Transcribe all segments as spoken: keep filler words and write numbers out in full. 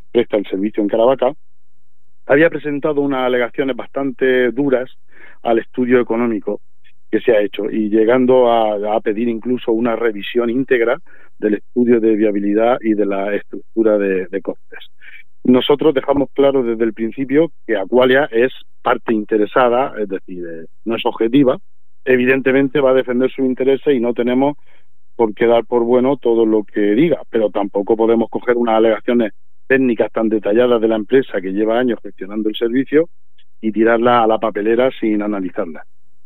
presta el servicio en Caravaca, había presentado unas alegaciones bastante duras al estudio económico que se ha hecho y llegando a, a pedir incluso una revisión íntegra del estudio de viabilidad y de la estructura de, de costes. Nosotros dejamos claro desde el principio que Aqualia es parte interesada, es decir, eh, no es objetiva, evidentemente va a defender sus intereses y no tenemos por qué dar por bueno todo lo que diga, pero tampoco podemos coger unas alegaciones técnicas tan detalladas de la empresa que lleva años gestionando el servicio y tirarla a la papelera sin analizarla.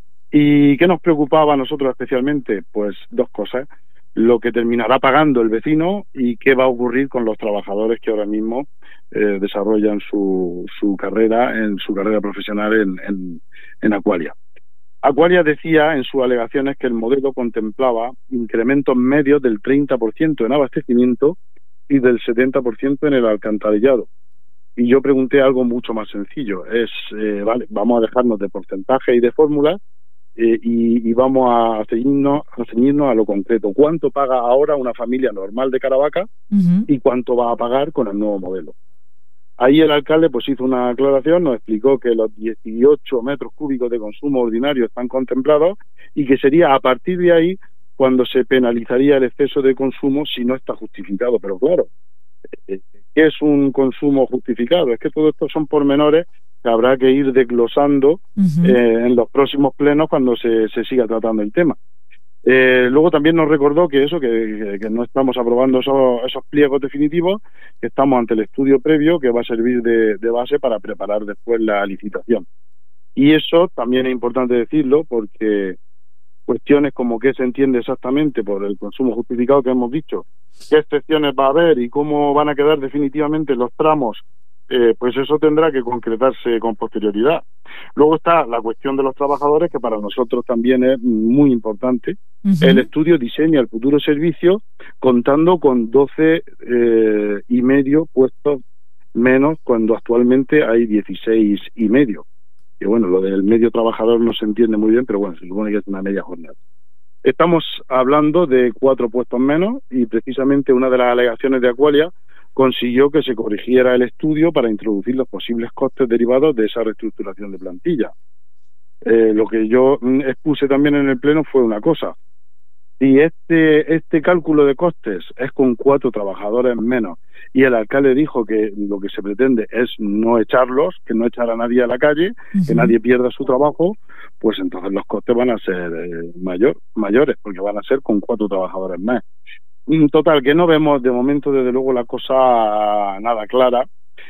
¿Y qué nos preocupaba a nosotros especialmente? Pues dos cosas. Lo que terminará pagando el vecino y qué va a ocurrir con los trabajadores que ahora mismo eh, desarrollan su, su carrera en su carrera profesional en, en, en Aqualia. Aqualia decía en sus alegaciones que el modelo contemplaba incrementos medios del treinta por ciento en abastecimiento y del setenta por ciento en el alcantarillado. Y yo pregunté algo mucho más sencillo. Es, eh, vale, vamos a dejarnos de porcentaje y de fórmulas eh, y, y vamos a ceñirnos, a ceñirnos a lo concreto. ¿Cuánto paga ahora una familia normal de Caravaca uh-huh. y cuánto va a pagar con el nuevo modelo? Ahí el alcalde pues hizo una aclaración, nos explicó que los dieciocho metros cúbicos de consumo ordinario están contemplados y que sería a partir de ahí cuando se penalizaría el exceso de consumo si no está justificado. Pero claro, ¿qué es un consumo justificado? Es que todo esto son pormenores que habrá que ir desglosando uh-huh. eh, en los próximos plenos cuando se, se siga tratando el tema. Eh, luego también nos recordó que eso, que, que, que no estamos aprobando esos, esos pliegos definitivos, que estamos ante el estudio previo que va a servir de, de base para preparar después la licitación. Y eso también es importante decirlo porque cuestiones como qué se entiende exactamente por el consumo justificado que hemos dicho, qué excepciones va a haber y cómo van a quedar definitivamente los tramos, eh, pues eso tendrá que concretarse con posterioridad. Luego está la cuestión de los trabajadores, que para nosotros también es muy importante. Uh-huh. El estudio diseña el futuro servicio contando con doce eh, y medio puestos menos cuando actualmente hay dieciséis y medio. Que bueno, lo del medio trabajador no se entiende muy bien, pero bueno, se supone que es una media jornada. Estamos hablando de cuatro puestos menos y precisamente una de las alegaciones de Aqualia consiguió que se corrigiera el estudio para introducir los posibles costes derivados de esa reestructuración de plantilla. Eh, lo que yo expuse también en el pleno fue una cosa. Si este, este cálculo de costes es con cuatro trabajadores menos y el alcalde dijo que lo que se pretende es no echarlos, que no echar a nadie a la calle, uh-huh. que nadie pierda su trabajo, pues entonces los costes van a ser eh, mayor, mayores, porque van a ser con cuatro trabajadores más. Total, que no vemos de momento desde luego la cosa nada clara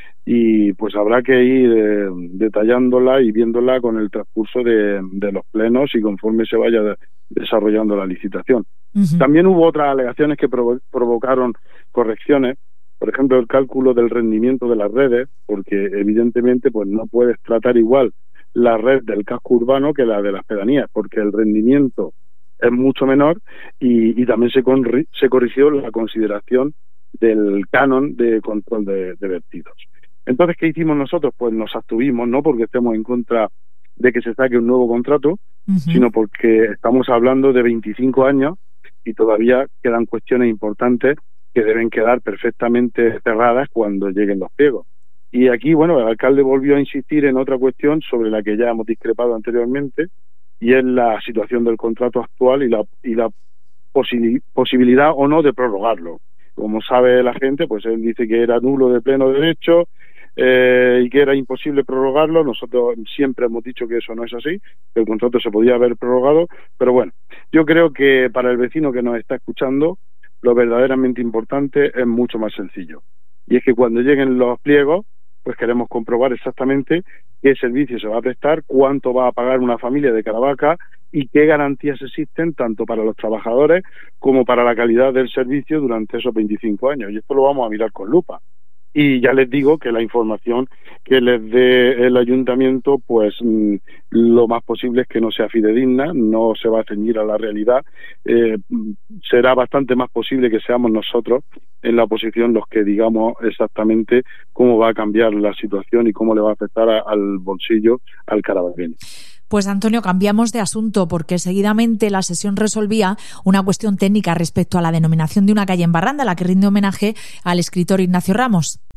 y pues habrá que ir eh, detallándola y viéndola con el transcurso de, de los plenos y conforme se vaya de, desarrollando la licitación. Uh-huh. También hubo otras alegaciones que provo- provocaron correcciones, por ejemplo el cálculo del rendimiento de las redes, porque evidentemente pues no puedes tratar igual la red del casco urbano que la de las pedanías, porque el rendimiento es mucho menor y, y también se, corri- se corrigió la consideración del canon de control de, de vertidos. Entonces, ¿qué hicimos nosotros? Pues nos abstuvimos, no porque estemos en contra de que se saque un nuevo contrato, uh-huh. sino porque estamos hablando de veinticinco años y todavía quedan cuestiones importantes que deben quedar perfectamente cerradas cuando lleguen los pliegos. Y aquí, bueno, el alcalde volvió a insistir en otra cuestión sobre la que ya hemos discrepado anteriormente, y es la situación del contrato actual y la y la posi- posibilidad o no de prorrogarlo. Como sabe la gente, pues él dice que era nulo de pleno derecho eh, y que era imposible prorrogarlo. Nosotros siempre hemos dicho que eso no es así, que el contrato se podía haber prorrogado, pero bueno, yo creo que para el vecino que nos está escuchando, lo verdaderamente importante es mucho más sencillo. Y es que cuando lleguen los pliegos, pues queremos comprobar exactamente qué servicio se va a prestar, cuánto va a pagar una familia de Caravaca y qué garantías existen tanto para los trabajadores como para la calidad del servicio durante esos veinticinco años. Y esto lo vamos a mirar con lupa. Y ya les digo que la información que les dé el ayuntamiento, pues mmm, lo más posible es que no sea fidedigna, no se va a ceñir a la realidad. Eh, será bastante más posible que seamos nosotros en la oposición los que digamos exactamente cómo va a cambiar la situación y cómo le va a afectar a, al bolsillo al caravaqueño. Pues Antonio, cambiamos de asunto porque seguidamente la sesión resolvía una cuestión técnica respecto a la denominación de una calle en Barranda, a la que rinde homenaje al escritor Ignacio Ramos.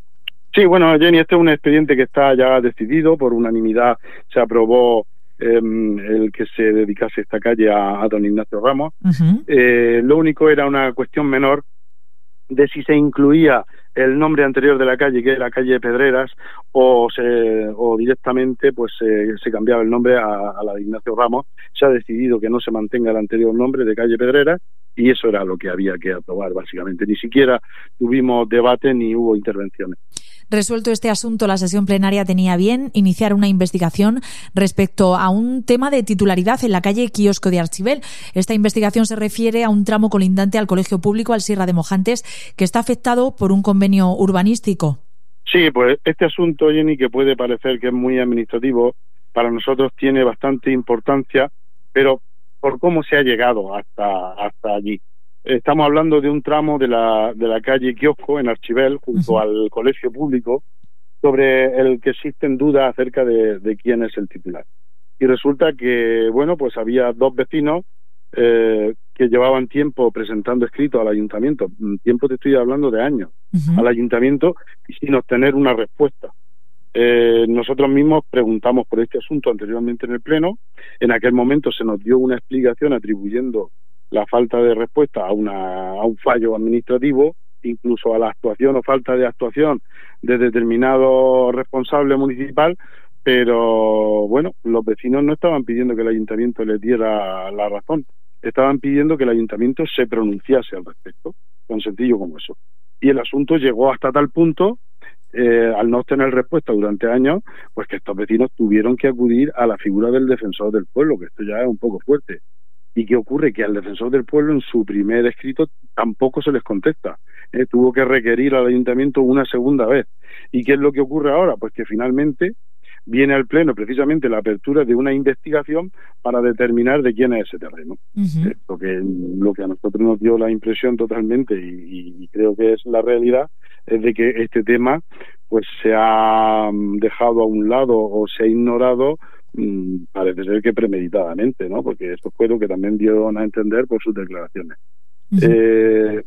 Sí, bueno, Jenny, este es un expediente que está ya decidido, por unanimidad se aprobó eh, el que se dedicase esta calle a, a don Ignacio Ramos. Uh-huh. Eh, lo único era una cuestión menor de si se incluía el nombre anterior de la calle, que era calle Pedreras, o se o directamente pues eh, se cambiaba el nombre a, a la de Ignacio Ramos. Se ha decidido que no se mantenga el anterior nombre de calle Pedreras, y eso era lo que había que aprobar, básicamente. Ni siquiera tuvimos debate ni hubo intervenciones. Resuelto este asunto, la sesión plenaria tenía bien iniciar una investigación respecto a un tema de titularidad en la calle Quiosco de Archibel. Esta investigación se refiere a un tramo colindante al Colegio Público, al Sierra de Mojantes, que está afectado por un convenio urbanístico. Sí, pues este asunto, Jenny, que puede parecer que es muy administrativo, para nosotros tiene bastante importancia, pero por cómo se ha llegado hasta hasta allí. Estamos hablando de un tramo de la de la calle Quiosco en Archibel, junto uh-huh. al Colegio Público, sobre el que existen dudas acerca de, de quién es el titular. Y resulta que, bueno, pues había dos vecinos eh, que llevaban tiempo presentando escritos al ayuntamiento, tiempo te estoy hablando de años, uh-huh. al ayuntamiento, y sin obtener una respuesta. Eh, nosotros mismos preguntamos por este asunto anteriormente en el Pleno. En aquel momento se nos dio una explicación atribuyendo la falta de respuesta a, una, a un fallo administrativo, incluso a la actuación o falta de actuación de determinado responsable municipal, pero bueno, los vecinos no estaban pidiendo que el ayuntamiento les diera la razón, estaban pidiendo que el ayuntamiento se pronunciase al respecto, tan sencillo como eso. Y el asunto llegó hasta tal punto, eh, al no obtener respuesta durante años, pues que estos vecinos tuvieron que acudir a la figura del defensor del pueblo, que esto ya es un poco fuerte. ¿Y qué ocurre? Que al defensor del pueblo en su primer escrito tampoco se les contesta. Eh, tuvo que requerir al ayuntamiento una segunda vez. ¿Y qué es lo que ocurre ahora? Pues que finalmente viene al Pleno precisamente la apertura de una investigación para determinar de quién es ese terreno. Uh-huh. Esto que lo que a nosotros nos dio la impresión totalmente, y, y creo que es la realidad, es de que este tema pues se ha dejado a un lado o se ha ignorado, parece ser que premeditadamente, ¿no? Porque esto fue lo que también dieron a entender por sus declaraciones. Uh-huh. Eh,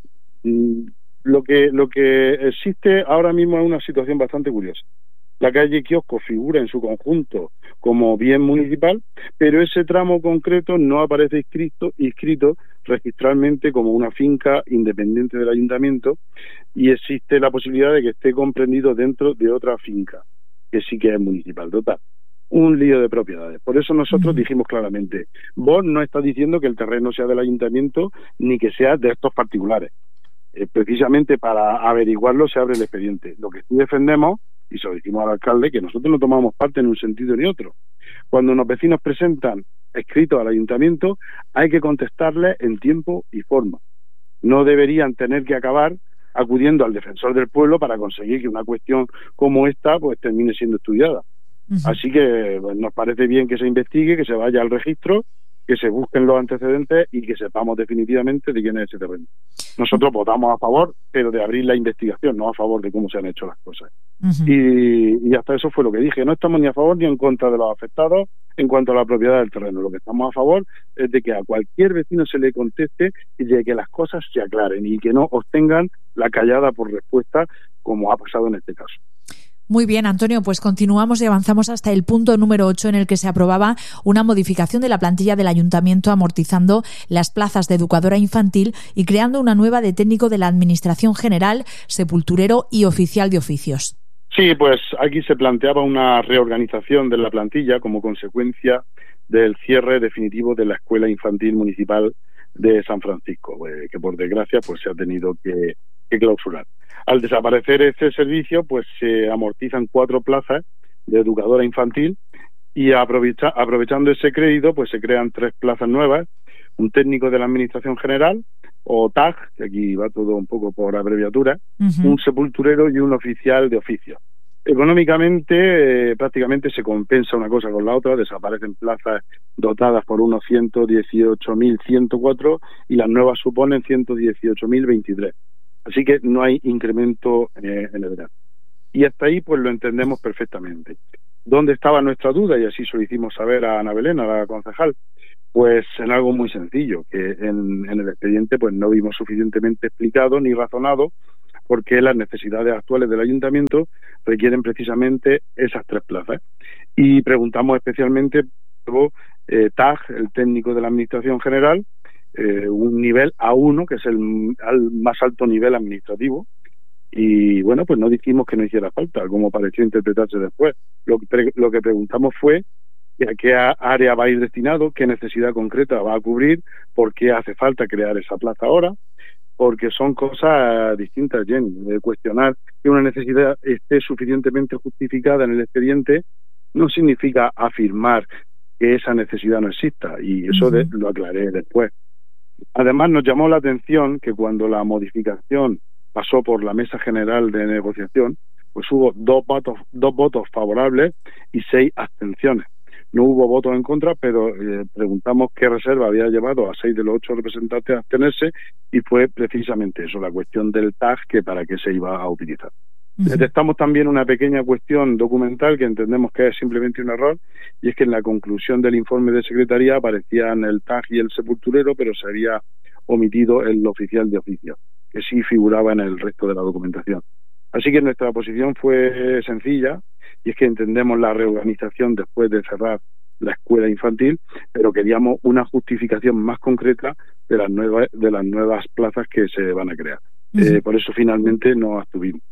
lo que lo que existe ahora mismo es una situación bastante curiosa. La calle Quiosco figura en su conjunto como bien municipal, pero ese tramo concreto no aparece inscrito, inscrito registralmente como una finca independiente del ayuntamiento, y existe la posibilidad de que esté comprendido dentro de otra finca, que sí que es municipal. Total, un lío de propiedades. Por eso nosotros dijimos claramente, vos no estás diciendo que el terreno sea del ayuntamiento ni que sea de estos particulares. Eh, precisamente para averiguarlo se abre el expediente. Lo que sí defendemos, y se lo dijimos al alcalde, que nosotros no tomamos parte en un sentido ni otro. Cuando unos vecinos presentan escritos al ayuntamiento, hay que contestarles en tiempo y forma. No deberían tener que acabar acudiendo al defensor del pueblo para conseguir que una cuestión como esta pues termine siendo estudiada. Uh-huh. Así que pues, nos parece bien que se investigue, que se vaya al registro, que se busquen los antecedentes y que sepamos definitivamente de quién es ese terreno. Nosotros votamos a favor, pero de abrir la investigación, no a favor de cómo se han hecho las cosas. Uh-huh. Y, y hasta eso fue lo que dije. No estamos ni a favor ni en contra de los afectados en cuanto a la propiedad del terreno. Lo que estamos a favor es de que a cualquier vecino se le conteste y de que las cosas se aclaren y que no obtengan la callada por respuesta, como ha pasado en este caso. Muy bien, Antonio, pues continuamos y avanzamos hasta el punto número ocho, en el que se aprobaba una modificación de la plantilla del ayuntamiento, amortizando las plazas de educadora infantil y creando una nueva de técnico de la Administración General, sepulturero y oficial de oficios. Sí, pues aquí se planteaba una reorganización de la plantilla como consecuencia del cierre definitivo de la Escuela Infantil Municipal de San Francisco, eh, que por desgracia pues se ha tenido que, que clausurar. Al desaparecer este servicio, pues se amortizan cuatro plazas de educadora infantil y aprovecha, aprovechando ese crédito, pues se crean tres plazas nuevas, un técnico de la Administración General, o T A G, que aquí va todo un poco por abreviatura, uh-huh. un sepulturero y un oficial de oficio. Económicamente, eh, prácticamente se compensa una cosa con la otra, desaparecen plazas dotadas por unos ciento dieciocho mil ciento cuatro y las nuevas suponen ciento dieciocho mil veintitrés. Así que no hay incremento eh, en el verano. Y hasta ahí pues lo entendemos perfectamente. ¿Dónde estaba nuestra duda? Y así se lo hicimos saber a Ana Belén, a la concejal. Pues en algo muy sencillo, que en, en el expediente pues no vimos suficientemente explicado ni razonado porque las necesidades actuales del ayuntamiento requieren precisamente esas tres plazas. Y preguntamos especialmente por eh, T A G, el técnico de la Administración General, eh, un nivel A uno, que es el al más alto nivel administrativo, y bueno, pues no dijimos que no hiciera falta, como pareció interpretarse después. Lo que, pre lo que preguntamos fue a qué área va a ir destinado, qué necesidad concreta va a cubrir, por qué hace falta crear esa plaza ahora, porque son cosas distintas, Jenny. De cuestionar que una necesidad esté suficientemente justificada en el expediente no significa afirmar que esa necesidad no exista, y eso de, lo aclaré después. Además, nos llamó la atención que cuando la modificación pasó por la Mesa General de Negociación, pues hubo dos votos, dos votos favorables y seis abstenciones. No hubo votos en contra, pero eh, preguntamos qué reserva había llevado a seis de los ocho representantes a abstenerse, y fue precisamente eso, la cuestión del T A G, que para qué se iba a utilizar. Uh-huh. Detectamos también una pequeña cuestión documental que entendemos que es simplemente un error, y es que en la conclusión del informe de secretaría aparecían el T A G y el sepulturero, pero se había omitido el oficial de oficio, que sí figuraba en el resto de la documentación. Así que nuestra posición fue sencilla, y es que entendemos la reorganización después de cerrar la escuela infantil, pero queríamos una justificación más concreta de las nuevas de las nuevas plazas que se van a crear. Uh-huh. Eh, por eso finalmente nos abstuvimos.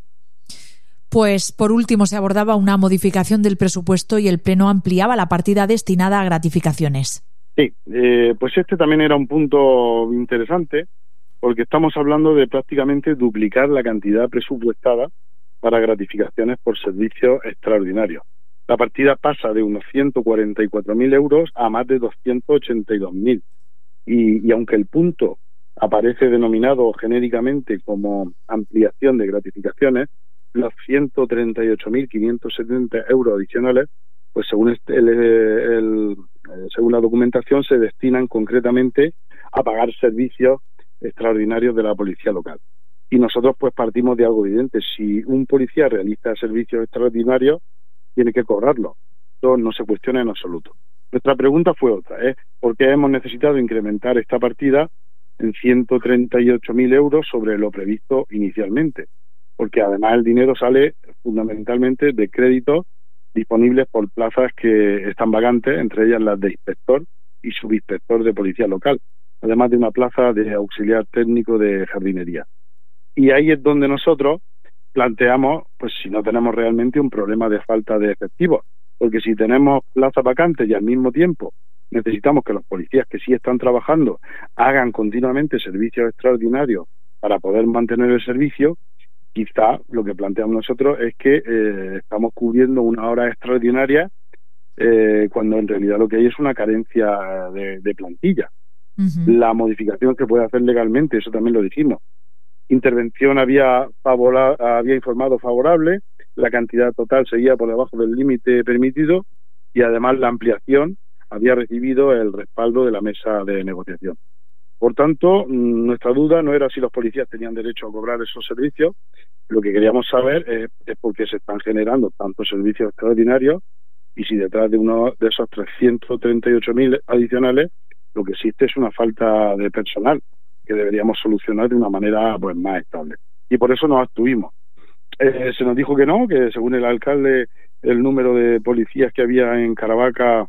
Pues por último se abordaba una modificación del presupuesto y el Pleno ampliaba la partida destinada a gratificaciones. Sí, eh, pues este también era un punto interesante, porque estamos hablando de prácticamente duplicar la cantidad presupuestada para gratificaciones por servicios extraordinarios. La partida pasa de unos ciento cuarenta y cuatro mil euros a más de doscientos ochenta y dos mil. Y, y aunque el punto aparece denominado genéricamente como ampliación de gratificaciones, los ciento treinta y ocho mil quinientos setenta euros adicionales, pues según este, el, el, el, según la documentación, se destinan concretamente a pagar servicios extraordinarios de la policía local. Y nosotros pues partimos de algo evidente: si un policía realiza servicios extraordinarios, tiene que cobrarlo. Esto no se cuestiona en absoluto. Nuestra pregunta fue otra, ¿eh? ¿Por qué hemos necesitado incrementar esta partida en ciento treinta y ocho mil euros sobre lo previsto inicialmente? Porque además el dinero sale fundamentalmente de créditos disponibles por plazas que están vacantes, entre ellas las de inspector y subinspector de policía local, además de una plaza de auxiliar técnico de jardinería. Y ahí es donde nosotros planteamos, pues si no tenemos realmente un problema de falta de efectivos, porque si tenemos plazas vacantes y al mismo tiempo necesitamos que los policías que sí están trabajando hagan continuamente servicios extraordinarios para poder mantener el servicio, quizá lo que planteamos nosotros es que eh, estamos cubriendo una hora extraordinaria eh, cuando en realidad lo que hay es una carencia de, de plantilla. Uh-huh. La modificación que puede hacer legalmente, eso también lo dijimos. Intervención había favora, había informado favorable, la cantidad total seguía por debajo del límite permitido, y además la ampliación había recibido el respaldo de la mesa de negociación. Por tanto, nuestra duda no era si los policías tenían derecho a cobrar esos servicios. Lo que queríamos saber es, es por qué se están generando tantos servicios extraordinarios, y si detrás de uno de esos trescientos treinta y ocho mil adicionales lo que existe es una falta de personal que deberíamos solucionar de una manera pues más estable. Y por eso nos abstuvimos. Eh, se nos dijo que no, que según el alcalde el número de policías que había en Caravaca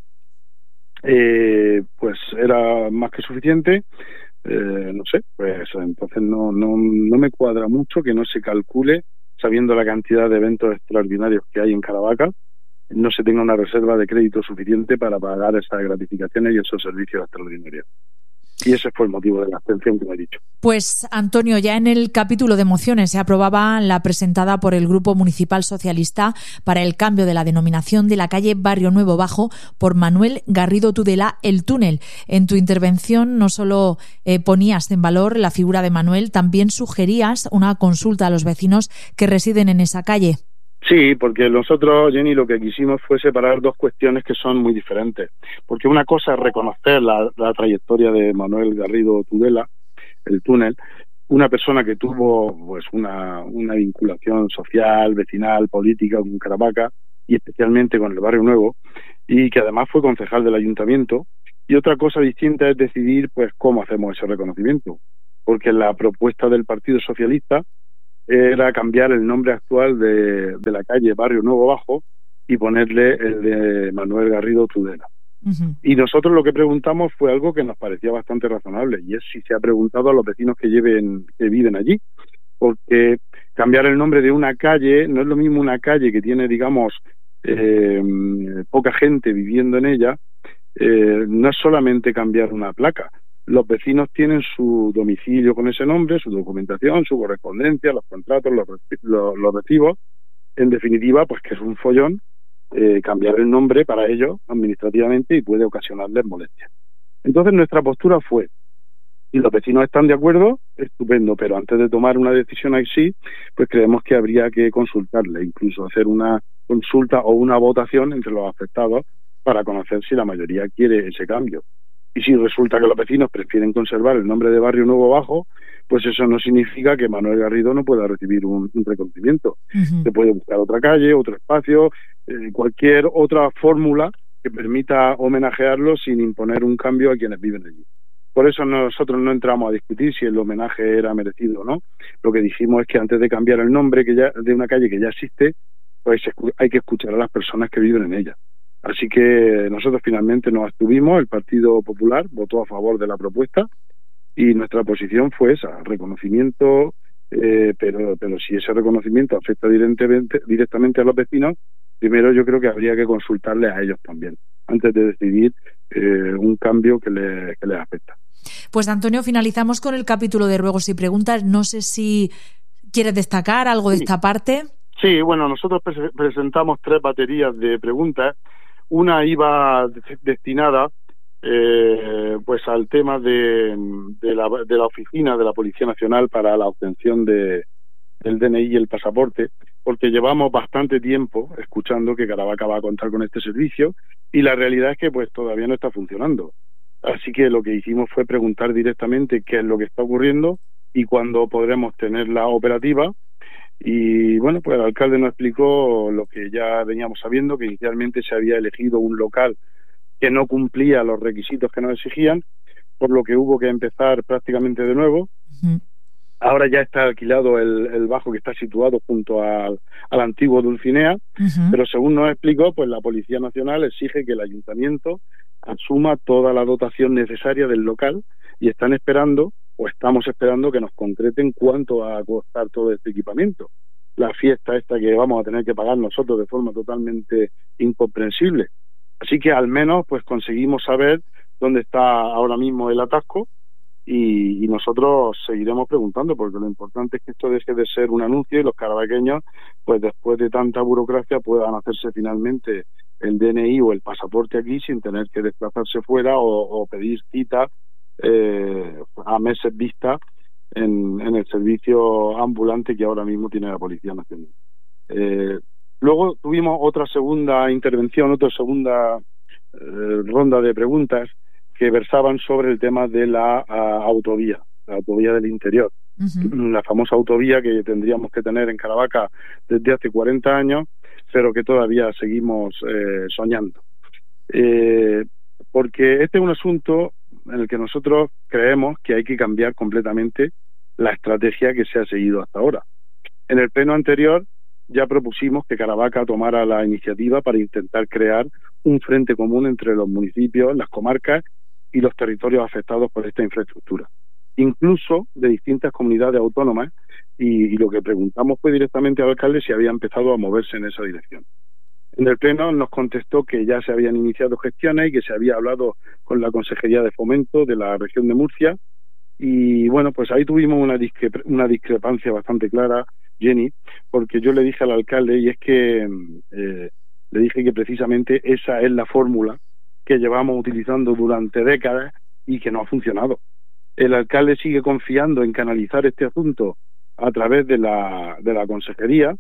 eh, pues era más que suficiente. Eh, no sé, pues entonces no, no, no me cuadra mucho que no se calcule, sabiendo la cantidad de eventos extraordinarios que hay en Caravaca, no se tenga una reserva de crédito suficiente para pagar esas gratificaciones y esos servicios extraordinarios. Y ese fue el motivo de la abstención que me he dicho. Pues, Antonio, ya en el capítulo de mociones se aprobaba la presentada por el Grupo Municipal Socialista para el cambio de la denominación de la calle Barrio Nuevo Bajo por Manuel Garrido Tudela, El Túnel. En tu intervención no solo eh, ponías en valor la figura de Manuel, también sugerías una consulta a los vecinos que residen en esa calle. Sí, porque nosotros, Jenny, lo que quisimos fue separar dos cuestiones que son muy diferentes. Porque una cosa es reconocer la, la trayectoria de Manuel Garrido Tudela, El Túnel, una persona que tuvo pues una, una vinculación social, vecinal, política con Caravaca y especialmente con el Barrio Nuevo, y que además fue concejal del ayuntamiento. Y otra cosa distinta es decidir pues cómo hacemos ese reconocimiento. Porque la propuesta del Partido Socialista era cambiar el nombre actual de, de la calle Barrio Nuevo Bajo y ponerle el de Manuel Garrido Tudela. Uh-huh. Y nosotros lo que preguntamos fue algo que nos parecía bastante razonable, y es si se ha preguntado a los vecinos que lleven que viven allí, porque cambiar el nombre de una calle no es lo mismo una calle que tiene, digamos, eh, poca gente viviendo en ella, eh, no es solamente cambiar una placa. Los vecinos tienen su domicilio con ese nombre, su documentación, su correspondencia, los contratos, los, los, los recibos. En definitiva, pues que es un follón eh, cambiar el nombre para ellos administrativamente y puede ocasionarles molestias. Entonces nuestra postura fue, si los vecinos están de acuerdo, estupendo, pero antes de tomar una decisión así, pues creemos que habría que consultarle, incluso hacer una consulta o una votación entre los afectados para conocer si la mayoría quiere ese cambio. Y si resulta que los vecinos prefieren conservar el nombre de Barrio Nuevo Bajo, pues eso no significa que Manuel Garrido no pueda recibir un, un reconocimiento. Uh-huh. Se puede buscar otra calle, otro espacio, eh, cualquier otra fórmula que permita homenajearlo sin imponer un cambio a quienes viven allí. Por eso nosotros no entramos a discutir si el homenaje era merecido o no. Lo que dijimos es que antes de cambiar el nombre que ya de una calle que ya existe, pues hay que escuchar a las personas que viven en ella. Así que nosotros finalmente nos abstuvimos, el Partido Popular votó a favor de la propuesta y nuestra posición fue esa, reconocimiento, eh, pero pero si ese reconocimiento afecta directamente, directamente a los vecinos, primero yo creo que habría que consultarles a ellos también, antes de decidir eh, un cambio que, le, que les afecta. Pues Antonio, finalizamos con el capítulo de ruegos y preguntas. No sé si quieres destacar algo de sí. esta parte. Sí, bueno, nosotros pre- presentamos tres baterías de preguntas. Una iba destinada eh, pues al tema de, de, la, de la oficina de la Policía Nacional para la obtención de, del D N I y el pasaporte, porque llevamos bastante tiempo escuchando que Caravaca va a contar con este servicio y la realidad es que pues todavía no está funcionando. Así que lo que hicimos fue preguntar directamente qué es lo que está ocurriendo y cuándo podremos tenerla operativa. Y bueno, pues el alcalde nos explicó lo que ya veníamos sabiendo, que inicialmente se había elegido un local que no cumplía los requisitos que nos exigían, por lo que hubo que empezar prácticamente de nuevo. Uh-huh. Ahora ya está alquilado el, el bajo que está situado junto al, al antiguo Dulcinea, uh-huh. pero según nos explicó, pues la Policía Nacional exige que el ayuntamiento asuma toda la dotación necesaria del local y están esperando o estamos esperando que nos concreten cuánto va a costar todo este equipamiento. La fiesta esta que vamos a tener que pagar nosotros de forma totalmente incomprensible. Así que al menos pues conseguimos saber dónde está ahora mismo el atasco y, y nosotros seguiremos preguntando, porque lo importante es que esto deje de ser un anuncio y los caravaqueños, pues después de tanta burocracia, puedan hacerse finalmente el D N I o el pasaporte aquí sin tener que desplazarse fuera o, o pedir cita Eh, a meses vista en, en el servicio ambulante que ahora mismo tiene la Policía Nacional. Eh, luego tuvimos otra segunda intervención, otra segunda eh, ronda de preguntas que versaban sobre el tema de la uh, autovía, la autovía del interior, uh-huh. la famosa autovía que tendríamos que tener en Caravaca desde hace cuarenta años, pero que todavía seguimos eh, soñando. Eh, porque este es un asunto en el que nosotros creemos que hay que cambiar completamente la estrategia que se ha seguido hasta ahora. En el pleno anterior ya propusimos que Caravaca tomara la iniciativa para intentar crear un frente común entre los municipios, las comarcas y los territorios afectados por esta infraestructura, incluso de distintas comunidades autónomas, y, y lo que preguntamos fue directamente al alcalde si había empezado a moverse en esa dirección. En el pleno nos contestó que ya se habían iniciado gestiones y que se había hablado con la Consejería de Fomento de la región de Murcia y bueno, pues ahí tuvimos una, discre- una discrepancia bastante clara, Jenny, porque yo le dije al alcalde y es que eh, le dije que precisamente esa es la fórmula que llevamos utilizando durante décadas y que no ha funcionado. El alcalde sigue confiando en canalizar este asunto a través de la, de la Consejería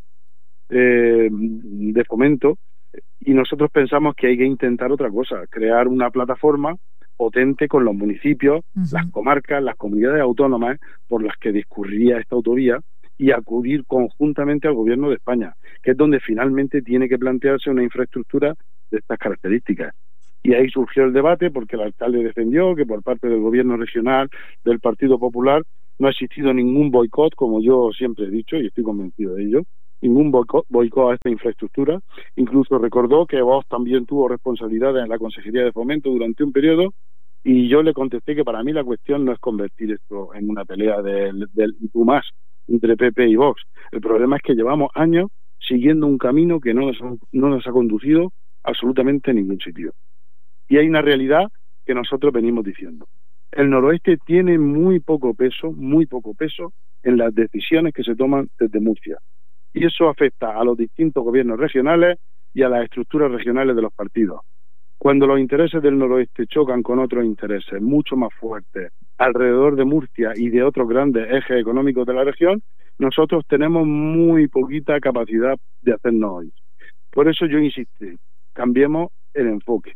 eh, de Fomento y nosotros pensamos que hay que intentar otra cosa, crear una plataforma potente con los municipios, uh-huh. las comarcas, las comunidades autónomas por las que discurriría esta autovía y acudir conjuntamente al Gobierno de España, que es donde finalmente tiene que plantearse una infraestructura de estas características. Y ahí surgió el debate porque el alcalde defendió que por parte del Gobierno regional, del Partido Popular, no ha existido ningún boicot, como yo siempre he dicho y estoy convencido de ello, ningún boicot, boicot a esta infraestructura. Incluso recordó que Vox también tuvo responsabilidades en la Consejería de Fomento durante un periodo, y yo le contesté que para mí la cuestión no es convertir esto en una pelea del, del y tú más entre P P y Vox. El problema es que llevamos años siguiendo un camino que no nos, no nos ha conducido absolutamente a ningún sitio. Y hay una realidad que nosotros venimos diciendo. El noroeste tiene muy poco peso, muy poco peso en las decisiones que se toman desde Murcia. Y eso afecta a los distintos gobiernos regionales y a las estructuras regionales de los partidos. Cuando los intereses del noroeste chocan con otros intereses mucho más fuertes alrededor de Murcia y de otros grandes ejes económicos de la región, nosotros tenemos muy poquita capacidad de hacernos oír. Por eso yo insisto, cambiemos el enfoque.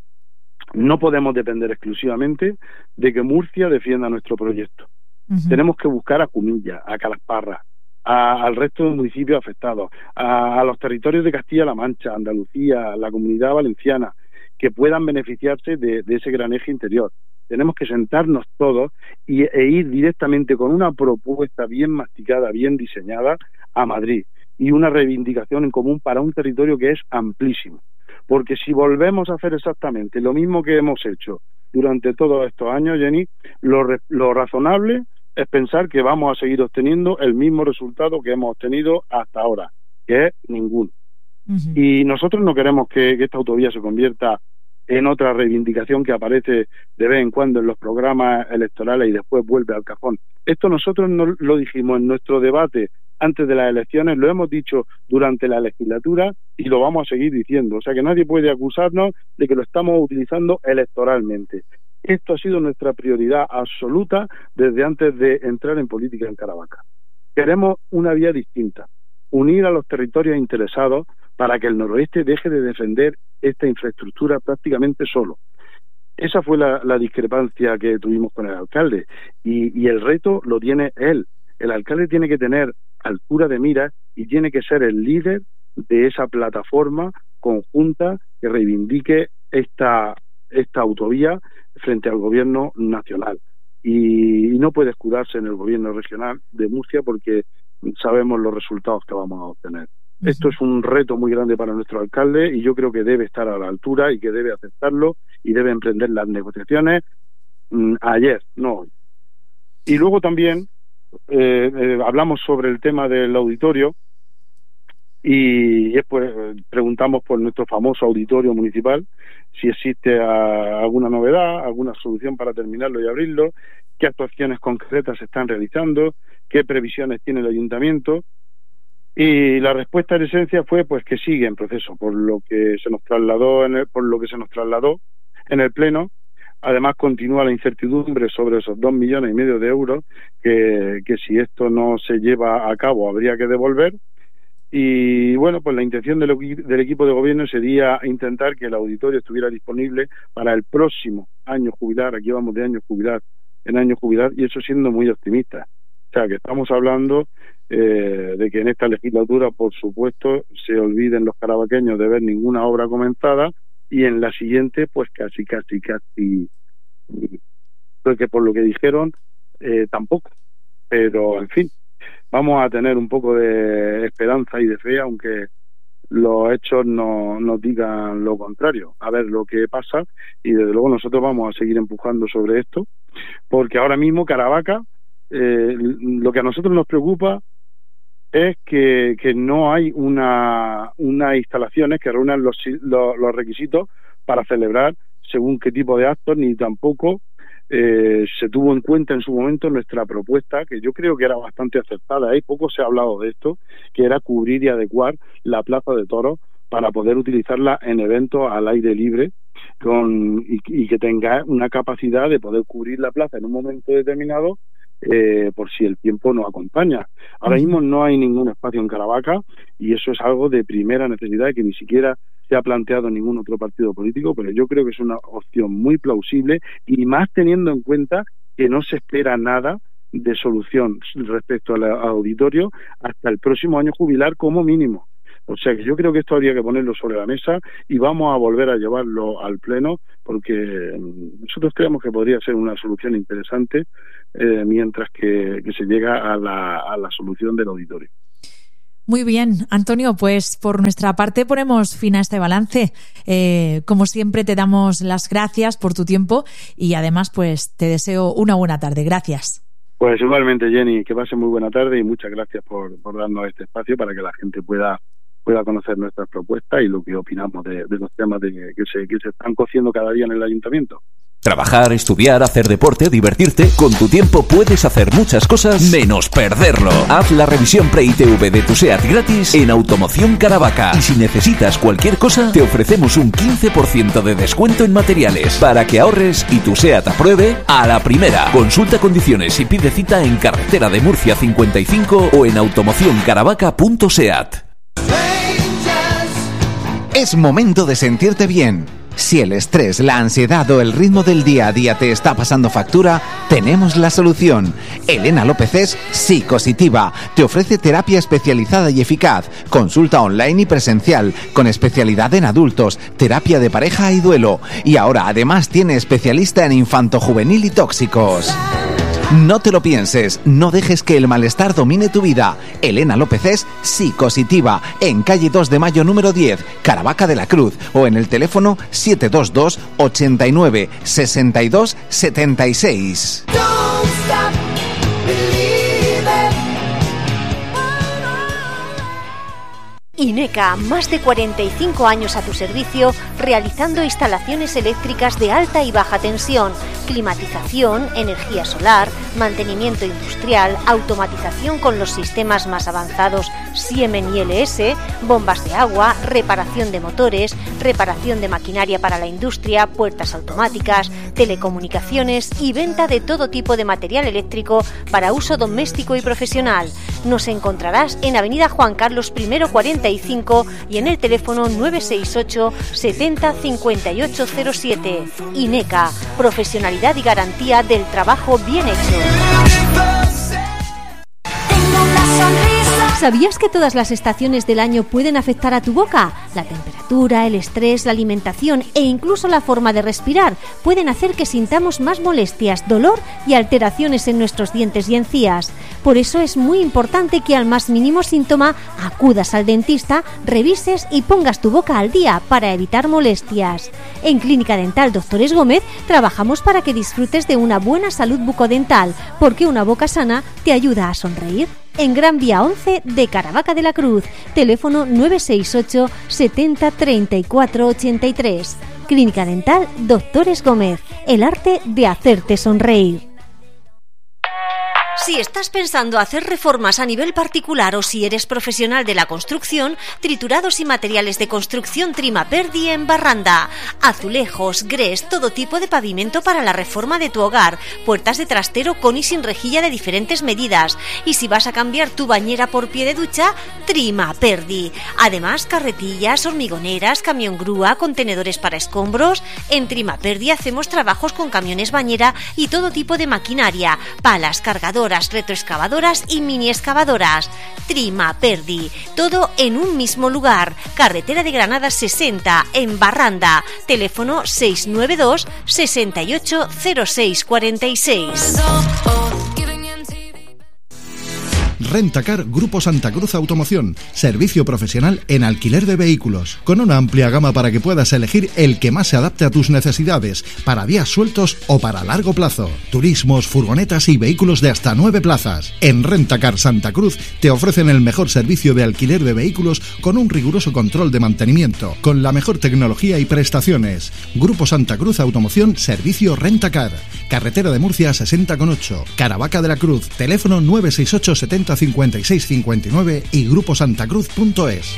No podemos depender exclusivamente de que Murcia defienda nuestro proyecto. Uh-huh. Tenemos que buscar a Cumilla, a Calasparra, a, al resto de municipios afectados, a, a los territorios de Castilla-La Mancha, Andalucía, la Comunidad Valenciana, que puedan beneficiarse de, de ese gran eje interior. Tenemos que sentarnos todos y, e ir directamente con una propuesta bien masticada, bien diseñada a Madrid, y una reivindicación en común para un territorio que es amplísimo. Porque si volvemos a hacer exactamente lo mismo que hemos hecho durante todos estos años, Jenny, lo, lo razonable es pensar que vamos a seguir obteniendo el mismo resultado que hemos obtenido hasta ahora, que es ninguno. Uh-huh. Y nosotros no queremos que, que esta autovía se convierta en otra reivindicación que aparece de vez en cuando en los programas electorales y después vuelve al cajón. Esto nosotros no lo dijimos en nuestro debate antes de las elecciones, lo hemos dicho durante la legislatura y lo vamos a seguir diciendo. O sea que nadie puede acusarnos de que lo estamos utilizando electoralmente. Esto ha sido nuestra prioridad absoluta desde antes de entrar en política en Caravaca. Queremos una vía distinta, unir a los territorios interesados para que el noroeste deje de defender esta infraestructura prácticamente solo. Esa fue la, la discrepancia que tuvimos con el alcalde y, y el reto lo tiene él. El alcalde tiene que tener altura de miras y tiene que ser el líder de esa plataforma conjunta que reivindique esta, esta autovía frente al gobierno nacional. Y, y no puede escudarse en el gobierno regional de Murcia porque sabemos los resultados que vamos a obtener. Uh-huh. Esto es un reto muy grande para nuestro alcalde y yo creo que debe estar a la altura y que debe aceptarlo y debe emprender las negociaciones mmm, ayer, no hoy. Y luego también eh, eh, hablamos sobre el tema del auditorio y después preguntamos por nuestro famoso auditorio municipal, si existe a, alguna novedad, alguna solución para terminarlo y abrirlo, qué actuaciones concretas se están realizando, qué previsiones tiene el ayuntamiento. Y la respuesta en esencia fue pues que sigue en proceso, por lo que se nos trasladó en el, por lo que se nos trasladó en el pleno. Además continúa la incertidumbre sobre esos dos millones y medio de euros que, que si esto no se lleva a cabo habría que devolver. Y bueno, pues la intención del, del equipo de gobierno sería intentar que el auditorio estuviera disponible para el próximo año jubilar. Aquí vamos de año jubilar en año jubilar y eso siendo muy optimista. O sea que estamos hablando eh, de que en esta legislatura, por supuesto, se olviden los caravaqueños de ver ninguna obra comenzada y en la siguiente, pues casi, casi, casi, porque por lo que dijeron, eh, tampoco. Pero, en fin, vamos a tener un poco de esperanza y de fe, aunque los hechos no, nos digan lo contrario. A ver lo que pasa y desde luego nosotros vamos a seguir empujando sobre esto, porque ahora mismo Caravaca, eh, lo que a nosotros nos preocupa es que, que no hay una unas instalaciones que reúnan los, los, los requisitos para celebrar según qué tipo de actos, ni tampoco eh, se tuvo en cuenta en su momento nuestra propuesta, que yo creo que era bastante acertada, ¿eh? Poco se ha hablado de esto, que era cubrir y adecuar la Plaza de Toros para poder utilizarla en eventos al aire libre con y, y que tenga una capacidad de poder cubrir la plaza en un momento determinado Eh, por si el tiempo no acompaña. Ahora mismo no hay ningún espacio en Caravaca y eso es algo de primera necesidad que ni siquiera se ha planteado en ningún otro partido político, pero yo creo que es una opción muy plausible y más teniendo en cuenta que no se espera nada de solución respecto al auditorio hasta el próximo año jubilar como mínimo. O sea que yo creo que esto habría que ponerlo sobre la mesa y vamos a volver a llevarlo al Pleno, porque nosotros creemos que podría ser una solución interesante eh, mientras que, que se llega a la, a la solución del auditorio. Muy bien, Antonio, pues por nuestra parte ponemos fin a este balance. Eh, como siempre te damos las gracias por tu tiempo y además pues te deseo una buena tarde. Gracias. Pues igualmente, Jenny, que pase muy buena tarde y muchas gracias por, por darnos este espacio para que la gente pueda pueda conocer nuestras propuestas y lo que opinamos de, de los temas de que se, que se están cociendo cada día en el ayuntamiento. Trabajar, estudiar, hacer deporte, divertirte. Con tu tiempo puedes hacer muchas cosas menos perderlo. Haz la revisión Pre-I T V de tu SEAT gratis en Automoción Caravaca. Y si necesitas cualquier cosa, te ofrecemos un quince por ciento de descuento en materiales para que ahorres y tu SEAT apruebe a la primera. Consulta condiciones y pide cita en Carretera de Murcia cincuenta y cinco o en automoción caravaca punto seat. Es momento de sentirte bien. Si el estrés, la ansiedad o el ritmo del día a día te está pasando factura, tenemos la solución. Elena López es psicositiva. Te ofrece terapia especializada y eficaz, consulta online y presencial, con especialidad en adultos, terapia de pareja y duelo. Y ahora además tiene especialista en infantojuvenil y tóxicos. No te lo pienses, no dejes que el malestar domine tu vida. Elena López es psicositiva, en calle dos de mayo número diez, Caravaca de la Cruz, o en el teléfono siete dos dos, ochenta y nueve, sesenta y dos, setenta y seis. INECA, más de cuarenta y cinco años a tu servicio, realizando instalaciones eléctricas de alta y baja tensión, climatización, energía solar, mantenimiento industrial, automatización con los sistemas más avanzados Siemens y L S, bombas de agua, reparación de motores, reparación de maquinaria para la industria, puertas automáticas, telecomunicaciones y venta de todo tipo de material eléctrico para uso doméstico y profesional. Nos encontrarás en Avenida Juan Carlos I cuarenta y cinco y en el teléfono nueve seis ocho, setenta, cincuenta y ocho cero siete. INECA, profesionalidad y garantía del trabajo bien hecho. ¿Sabías que todas las estaciones del año pueden afectar a tu boca? La temperatura, el estrés, la alimentación e incluso la forma de respirar pueden hacer que sintamos más molestias, dolor y alteraciones en nuestros dientes y encías. Por eso es muy importante que al más mínimo síntoma acudas al dentista, revises y pongas tu boca al día para evitar molestias. En Clínica Dental Doctores Gómez trabajamos para que disfrutes de una buena salud bucodental, porque una boca sana te ayuda a sonreír. En Gran Vía once de Caravaca de la Cruz, teléfono nueve seis ocho, setenta, treinta y cuatro, ochenta y tres. Clínica Dental Doctores Gómez, el arte de hacerte sonreír. Si estás pensando hacer reformas a nivel particular o si eres profesional de la construcción, Triturados y Materiales de Construcción Trimaperdi en Barranda. Azulejos, grés, todo tipo de pavimento para la reforma de tu hogar, puertas de trastero con y sin rejilla de diferentes medidas. Y si vas a cambiar tu bañera por pie de ducha, Trimaperdi. Además, carretillas, hormigoneras, camión grúa, contenedores para escombros. En Trimaperdi hacemos trabajos con camiones bañera y todo tipo de maquinaria, palas, cargadoras, retroexcavadoras y mini excavadoras. Trimaperdi, todo en un mismo lugar. Carretera de Granada sesenta en Barranda. Teléfono seis nueve dos, sesenta y ocho, cero seis cuarenta y seis. Rentacar Grupo Santa Cruz Automoción, servicio profesional en alquiler de vehículos, con una amplia gama para que puedas elegir el que más se adapte a tus necesidades, para días sueltos o para largo plazo. Turismos, furgonetas y vehículos de hasta nueve plazas. En Rentacar Santa Cruz te ofrecen el mejor servicio de alquiler de vehículos con un riguroso control de mantenimiento, con la mejor tecnología y prestaciones. Grupo Santa Cruz Automoción, servicio Rentacar. Carretera de Murcia sesenta con ocho, Caravaca de la Cruz, teléfono nueve seis ocho, setenta, cincuenta y seis, cincuenta y nueve y grupo santa cruz punto es.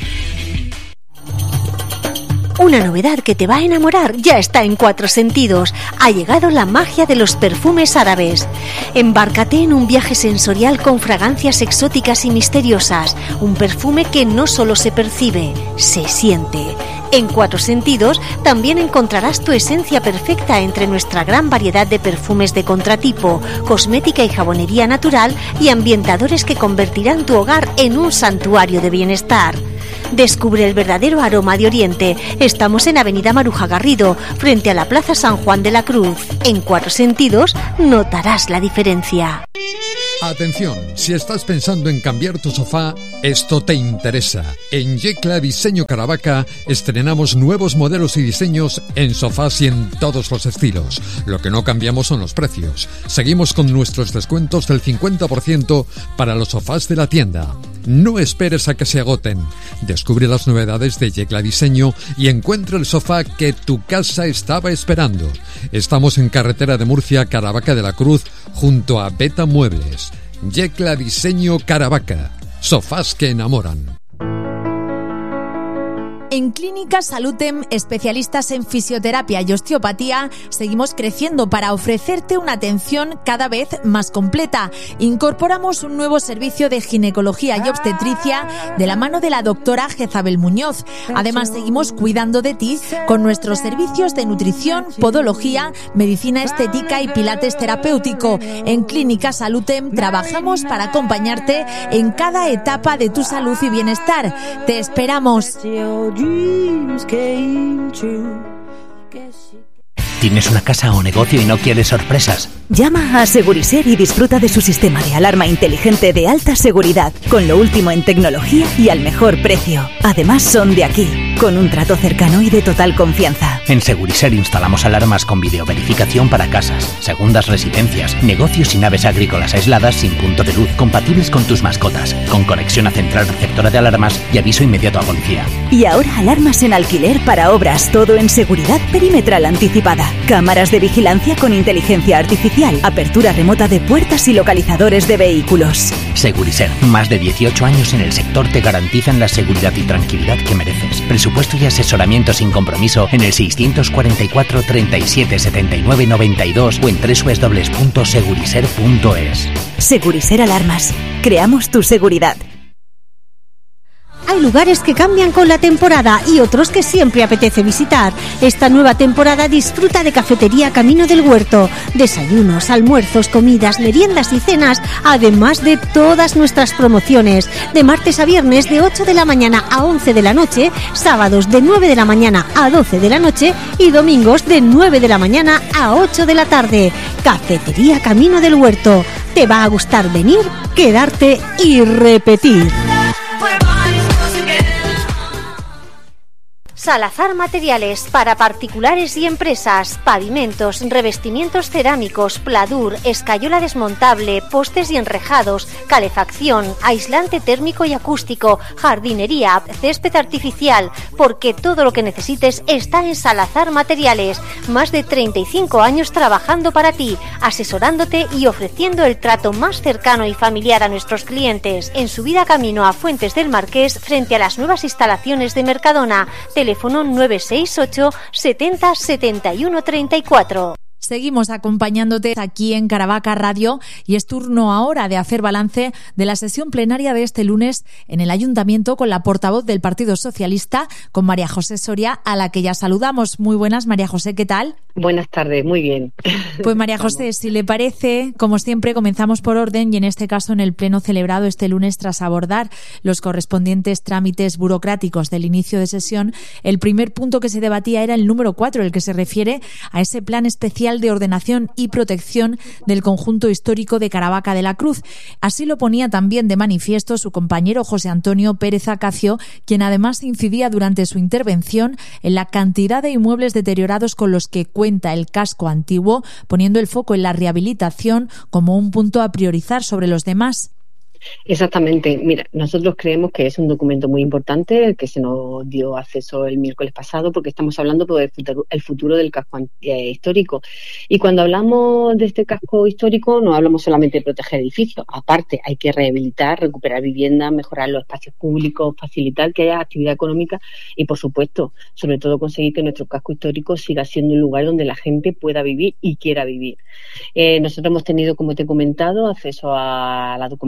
Una novedad que te va a enamorar ya está en Cuatro Sentidos. Ha llegado la magia de los perfumes árabes. Embárcate en un viaje sensorial con fragancias exóticas y misteriosas. Un perfume que no solo se percibe, se siente. En Cuatro Sentidos también encontrarás tu esencia perfecta entre nuestra gran variedad de perfumes de contratipo, cosmética y jabonería natural y ambientadores que convertirán tu hogar en un santuario de bienestar. Descubre el verdadero aroma de Oriente. Estamos en Avenida Maruja Garrido, frente a la Plaza San Juan de la Cruz. En Cuatro Sentidos notarás la diferencia. Atención, si estás pensando en cambiar tu sofá, esto te interesa. En Yecla Diseño Caravaca estrenamos nuevos modelos y diseños en sofás y en todos los estilos. Lo que no cambiamos son los precios. Seguimos con nuestros descuentos del cincuenta por ciento para los sofás de la tienda. No esperes a que se agoten. Descubre las novedades de Yecla Diseño y encuentra el sofá que tu casa estaba esperando. Estamos en carretera de Murcia, Caravaca de la Cruz, junto a Beta Muebles. Yecla Diseño Caravaca. Sofás que enamoran. En Clínica Salutem, especialistas en fisioterapia y osteopatía, seguimos creciendo para ofrecerte una atención cada vez más completa. Incorporamos un nuevo servicio de ginecología y obstetricia de la mano de la doctora Jezabel Muñoz. Además, seguimos cuidando de ti con nuestros servicios de nutrición, podología, medicina estética y pilates terapéutico. En Clínica Salutem trabajamos para acompañarte en cada etapa de tu salud y bienestar. Te esperamos. ¿Tienes una casa o negocio y no quieres sorpresas? Llama a Seguriser y disfruta de su sistema de alarma inteligente de alta seguridad, con lo último en tecnología y al mejor precio. Además son de aquí, con un trato cercano y de total confianza. En Seguriser instalamos alarmas con videoverificación para casas, segundas residencias, negocios y naves agrícolas aisladas sin punto de luz, compatibles con tus mascotas, con conexión a central receptora de alarmas y aviso inmediato a policía. Y ahora alarmas en alquiler para obras, todo en seguridad perimetral anticipada. Cámaras de vigilancia con inteligencia artificial, apertura remota de puertas y localizadores de vehículos. Seguriser, más de dieciocho años en el sector te garantizan la seguridad y tranquilidad que mereces. Presupuesto y asesoramiento sin compromiso en el seiscientos cuarenta y cuatro, treinta y siete, setenta y nueve, noventa y dos o en doble u doble u doble u punto seguriser punto es. Seguriser Alarmas. Creamos tu seguridad. Hay lugares que cambian con la temporada y otros que siempre apetece visitar. Esta nueva temporada disfruta de Cafetería Camino del Huerto. Desayunos, almuerzos, comidas, meriendas y cenas, además de todas nuestras promociones. De martes a viernes de ocho de la mañana a once de la noche, sábados de nueve de la mañana a doce de la noche y domingos de nueve de la mañana a ocho de la tarde. Cafetería Camino del Huerto. Te va a gustar venir, quedarte y repetir. Salazar Materiales para particulares y empresas, pavimentos, revestimientos cerámicos, pladur, escayola desmontable, postes y enrejados, calefacción, aislante térmico y acústico, jardinería, césped artificial, porque todo lo que necesites está en Salazar Materiales. Más de treinta y cinco años trabajando para ti, asesorándote y ofreciendo el trato más cercano y familiar a nuestros clientes. En subida camino a Fuentes del Marqués, frente a las nuevas instalaciones de Mercadona. Teléfono nueve seis ocho setenta setenta y uno treinta y cuatro. Seguimos acompañándote aquí en Caravaca Radio y es turno ahora de hacer balance de la sesión plenaria de este lunes en el Ayuntamiento con la portavoz del Partido Socialista, con María José Soria, a la que ya saludamos. Muy buenas, María José, ¿qué tal? Buenas tardes, muy bien. Pues María José, si le parece, como siempre, comenzamos por orden y en este caso en el pleno celebrado este lunes tras abordar los correspondientes trámites burocráticos del inicio de sesión, el primer punto que se debatía era el número cuatro, el que se refiere a ese plan especial de ordenación y protección del conjunto histórico de Caravaca de la Cruz. Así lo ponía también de manifiesto su compañero José Antonio Pérez Acacio, quien además incidía durante su intervención en la cantidad de inmuebles deteriorados con los que cuenta el casco antiguo, poniendo el foco en la rehabilitación como un punto a priorizar sobre los demás. Exactamente. Mira, nosotros creemos que es un documento muy importante el que se nos dio acceso el miércoles pasado, porque estamos hablando del futuro, el futuro del casco eh, histórico. Y cuando hablamos de este casco histórico no hablamos solamente de proteger edificios. Aparte, hay que rehabilitar, recuperar viviendas, mejorar los espacios públicos, facilitar que haya actividad económica y, por supuesto, sobre todo conseguir que nuestro casco histórico siga siendo un lugar donde la gente pueda vivir y quiera vivir. Eh, nosotros hemos tenido, como te he comentado, acceso a la documentación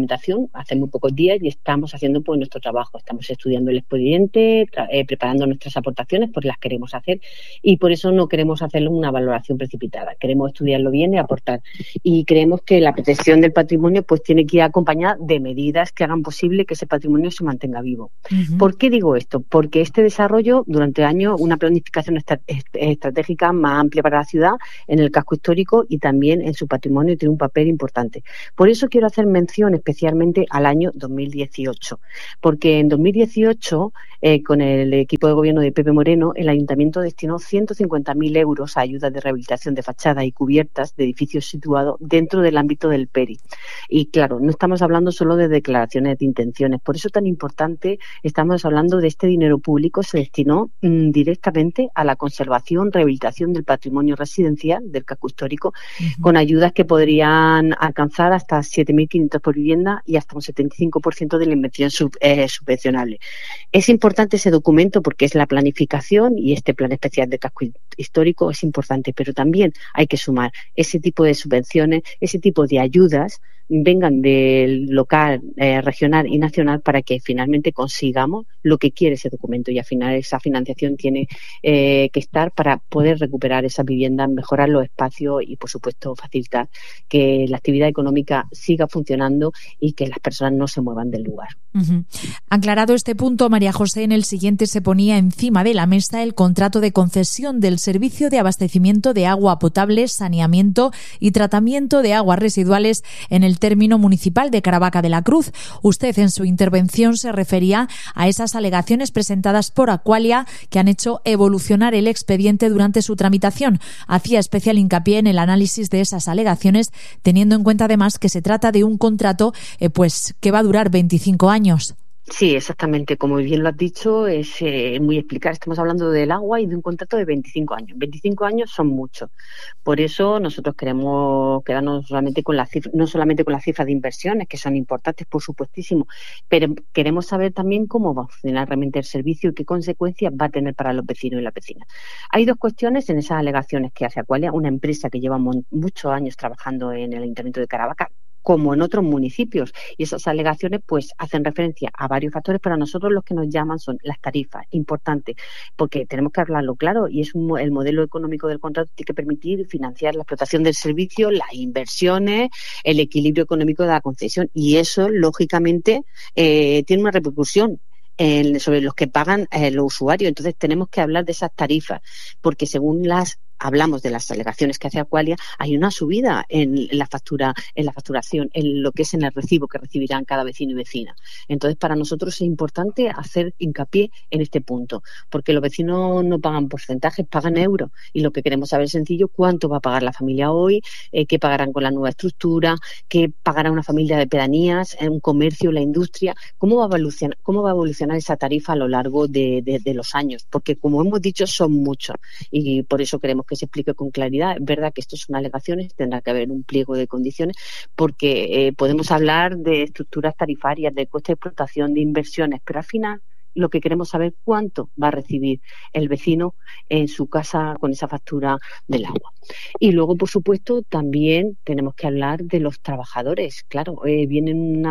hace muy pocos días y estamos haciendo pues nuestro trabajo. Estamos estudiando el expediente, eh, preparando nuestras aportaciones, pues las queremos hacer y por eso no queremos hacerlo una valoración precipitada. Queremos estudiarlo bien y aportar. Y creemos que la protección del patrimonio pues tiene que ir acompañada de medidas que hagan posible que ese patrimonio se mantenga vivo. Uh-huh. ¿Por qué digo esto? Porque este desarrollo, durante años, una planificación estra- estratégica más amplia para la ciudad, en el casco histórico y también en su patrimonio tiene un papel importante. Por eso quiero hacer mención especialmente al año dos mil dieciocho, porque en dos mil dieciocho, eh, con el equipo de gobierno de Pepe Moreno, el Ayuntamiento destinó ciento cincuenta mil euros a ayudas de rehabilitación de fachadas y cubiertas de edificios situados dentro del ámbito del P E R I. Y claro, no estamos hablando solo de declaraciones de intenciones, por eso tan importante, estamos hablando de este dinero público, se destinó mmm, directamente a la conservación, rehabilitación del patrimonio residencial del casco histórico, uh-huh. con ayudas que podrían alcanzar hasta siete mil quinientos por vivienda y hasta un setenta y cinco por ciento de la inversión sub, eh, subvencionable. Es importante ese documento porque es la planificación y este plan especial de casco histórico es importante, pero también hay que sumar ese tipo de subvenciones, ese tipo de ayudas vengan del local, eh, regional y nacional para que finalmente consigamos lo que quiere ese documento y al final esa financiación tiene eh, que estar para poder recuperar esas viviendas, mejorar los espacios y por supuesto facilitar que la actividad económica siga funcionando y que las personas no se muevan del lugar. Uh-huh. Aclarado este punto, María José, en el siguiente se ponía encima de la mesa el contrato de concesión del servicio de abastecimiento de agua potable, saneamiento y tratamiento de aguas residuales en el término municipal de Caravaca de la Cruz. Usted en su intervención se refería a esas alegaciones presentadas por Aqualia que han hecho evolucionar el expediente durante su tramitación. Hacía especial hincapié en el análisis de esas alegaciones, teniendo en cuenta además que se trata de un contrato eh, pues que va a durar veinticinco años. Sí, exactamente. Como bien lo has dicho, es eh, muy explicar. Estamos hablando del agua y de un contrato de veinticinco años. veinticinco años son muchos. Por eso nosotros queremos quedarnos solamente con las cifras, no solamente con las cifras de inversiones, que son importantes, por supuestísimo, pero queremos saber también cómo va a funcionar realmente el servicio y qué consecuencias va a tener para los vecinos y las vecinas. Hay dos cuestiones en esas alegaciones que hace Aqualia, una empresa que lleva mon- muchos años trabajando en el Ayuntamiento de Caravaca, como en otros municipios. Y esas alegaciones pues hacen referencia a varios factores, pero a nosotros los que nos llaman son las tarifas, importante, porque tenemos que hablarlo claro y es un, el modelo económico del contrato tiene que permitir financiar la explotación del servicio, las inversiones, el equilibrio económico de la concesión y eso, lógicamente, eh, tiene una repercusión en, sobre los que pagan eh, los usuarios. Entonces tenemos que hablar de esas tarifas, porque según las hablamos de las alegaciones que hace Aqualia, hay una subida en la factura, en la facturación, en lo que es en el recibo que recibirán cada vecino y vecina. Entonces, para nosotros es importante hacer hincapié en este punto, porque los vecinos no pagan porcentajes, pagan euros, y lo que queremos saber es sencillo, cuánto va a pagar la familia hoy, eh, qué pagarán con la nueva estructura, qué pagará una familia de pedanías, un comercio, la industria, cómo va a evolucionar, cómo va a evolucionar esa tarifa a lo largo de, de, de los años, porque como hemos dicho, son muchos, y por eso queremos que se explique con claridad. Es verdad que esto son alegaciones, tendrá que haber un pliego de condiciones, porque eh, podemos hablar de estructuras tarifarias, de coste de explotación, de inversiones, pero al final lo que queremos saber cuánto va a recibir el vecino en su casa con esa factura del agua. Y luego, por supuesto, también tenemos que hablar de los trabajadores. Claro, eh, viene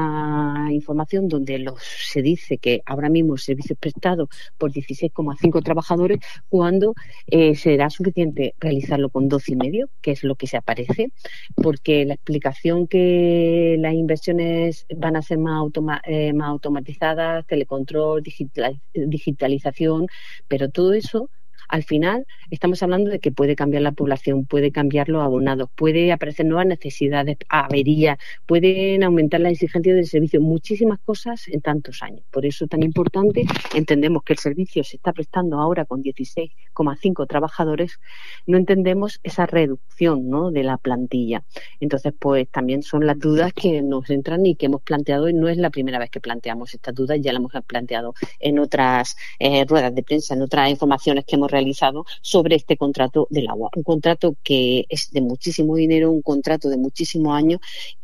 una información donde los, se dice que ahora mismo el servicio es prestado por dieciséis coma cinco trabajadores, cuando eh, será suficiente realizarlo con doce y medio, que es lo que se aparece, porque la explicación que las inversiones van a ser más, automa- eh, más automatizadas, telecontrol, digital digitalización, pero todo eso al final estamos hablando de que puede cambiar la población, puede cambiar los abonados, puede aparecer nuevas necesidades, averías, pueden aumentar la exigencia del servicio, muchísimas cosas en tantos años. Por eso es tan importante, entendemos que el servicio se está prestando ahora con dieciséis coma cinco trabajadores, no entendemos esa reducción, ¿no?, de la plantilla. Entonces, pues también son las dudas que nos entran y que hemos planteado, y no es la primera vez que planteamos estas dudas, ya las hemos planteado en otras eh, ruedas de prensa, en otras informaciones que hemos realizado sobre este contrato del agua. Un contrato que es de muchísimo dinero, un contrato de muchísimos años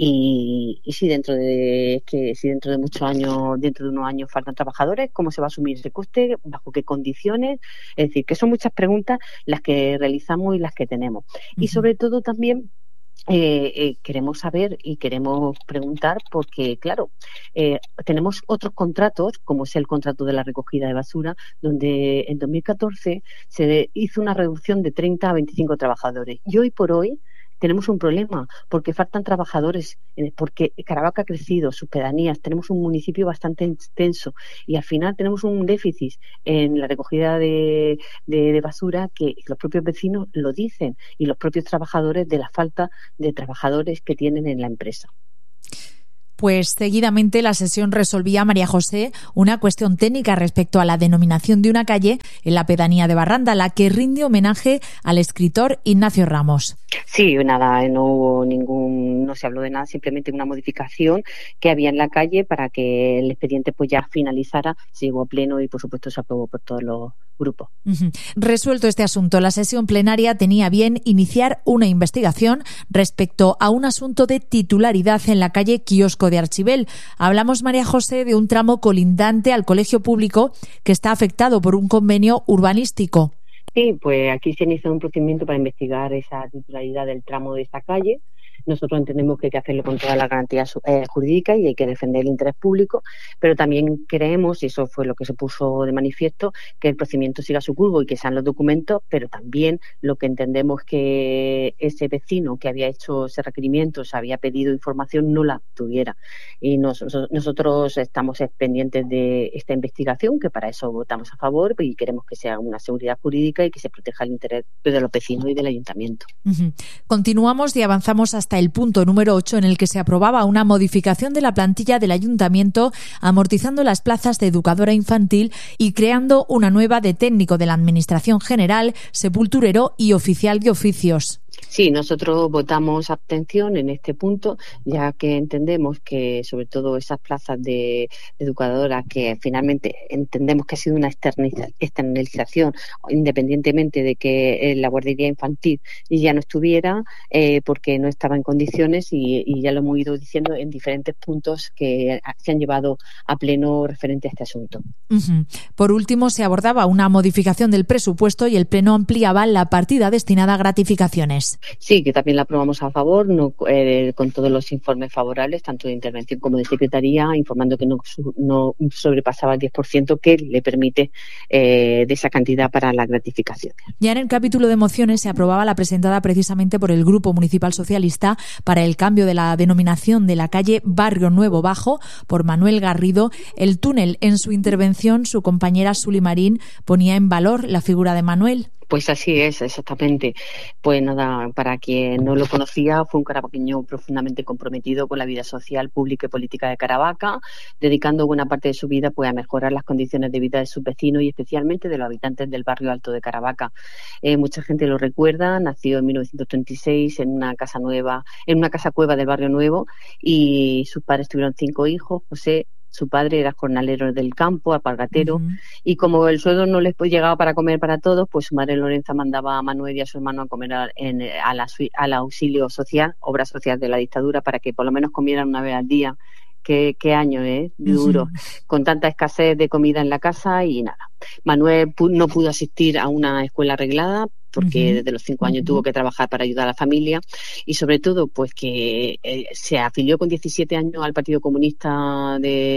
y, y si dentro de que si dentro de muchos años, dentro de unos años faltan trabajadores, ¿cómo se va a asumir ese coste? ¿Bajo qué condiciones? Es decir, que son muchas preguntas las que realizamos y las que tenemos. Uh-huh. Y sobre todo también Eh, eh, queremos saber y queremos preguntar porque, claro, eh, tenemos otros contratos, como es el contrato de la recogida de basura, donde en dos mil catorce se hizo una reducción de treinta a veinticinco trabajadores. Y hoy por hoy tenemos un problema porque faltan trabajadores, porque Caravaca ha crecido, sus pedanías, tenemos un municipio bastante extenso y al final tenemos un déficit en la recogida de, de, de basura que los propios vecinos lo dicen y los propios trabajadores de la falta de trabajadores que tienen en la empresa. Pues seguidamente la sesión resolvía, María José, una cuestión técnica respecto a la denominación de una calle en la pedanía de Barranda, la que rinde homenaje al escritor Ignacio Ramos. Sí, nada, no hubo ningún, no se habló de nada, simplemente una modificación que había en la calle para que el expediente pues ya finalizara, se llegó a pleno y por supuesto se aprobó por todos los grupos. Uh-huh. Resuelto este asunto, la sesión plenaria tenía bien iniciar una investigación respecto a un asunto de titularidad en la calle Quiosco de Archivel. Hablamos, María José, de un tramo colindante al colegio público que está afectado por un convenio urbanístico. Sí, pues aquí se inició un procedimiento para investigar esa titularidad del tramo de esta calle. Nosotros entendemos que hay que hacerlo con toda la garantía eh, jurídica y hay que defender el interés público, pero también creemos, y eso fue lo que se puso de manifiesto, que el procedimiento siga su curso y que sean los documentos, pero también lo que entendemos que ese vecino que había hecho ese requerimiento, se había pedido información, no la tuviera. Y nos, nosotros estamos pendientes de esta investigación, que para eso votamos a favor y queremos que sea una seguridad jurídica y que se proteja el interés de los vecinos y del ayuntamiento. Uh-huh. Continuamos y avanzamos hasta el punto número ocho, en el que se aprobaba una modificación de la plantilla del ayuntamiento, amortizando las plazas de educadora infantil y creando una nueva de técnico de la Administración General, sepulturero y oficial de oficios. Sí, nosotros votamos abstención en este punto, ya que entendemos que sobre todo esas plazas de educadora que finalmente entendemos que ha sido una externalización, independientemente de que la guardería infantil ya no estuviera, eh, porque no estaba en condiciones y, y ya lo hemos ido diciendo en diferentes puntos que se han llevado a pleno referente a este asunto. Uh-huh. Por último, se abordaba una modificación del presupuesto y el Pleno ampliaba la partida destinada a gratificaciones. Sí, que también la aprobamos a favor, no, eh, con todos los informes favorables, tanto de intervención como de secretaría, informando que no, no sobrepasaba el diez por ciento que le permite eh, de esa cantidad para la gratificación. Ya en el capítulo de mociones se aprobaba la presentada precisamente por el Grupo Municipal Socialista para el cambio de la denominación de la calle Barrio Nuevo Bajo por Manuel Garrido. El túnel, en su intervención, su compañera Suli Marín ponía en valor la figura de Manuel. Pues así es, exactamente. Pues nada, para quien no lo conocía, fue un carabaqueño profundamente comprometido con la vida social, pública y política de Caravaca, dedicando buena parte de su vida pues a mejorar las condiciones de vida de sus vecinos y especialmente de los habitantes del barrio Alto de Caravaca. Eh, mucha gente lo recuerda, nació en mil novecientos treinta y seis en una casa nueva, en una casa cueva del Barrio Nuevo, y sus padres tuvieron cinco hijos. José, su padre, era jornalero del campo, alpargatero, uh-huh. y como el sueldo no les llegaba para comer para todos, pues su madre Lorenza mandaba a Manuel y a su hermano a comer a, en, a la, al auxilio social, obra social de la dictadura, para que por lo menos comieran una vez al día. Qué, qué año, ¿eh? Duro, uh-huh. con tanta escasez de comida en la casa y nada. Manuel pu- no pudo asistir a una escuela arreglada, porque uh-huh. desde los cinco años uh-huh. tuvo que trabajar para ayudar a la familia, y sobre todo pues que eh, se afilió con diecisiete años al Partido Comunista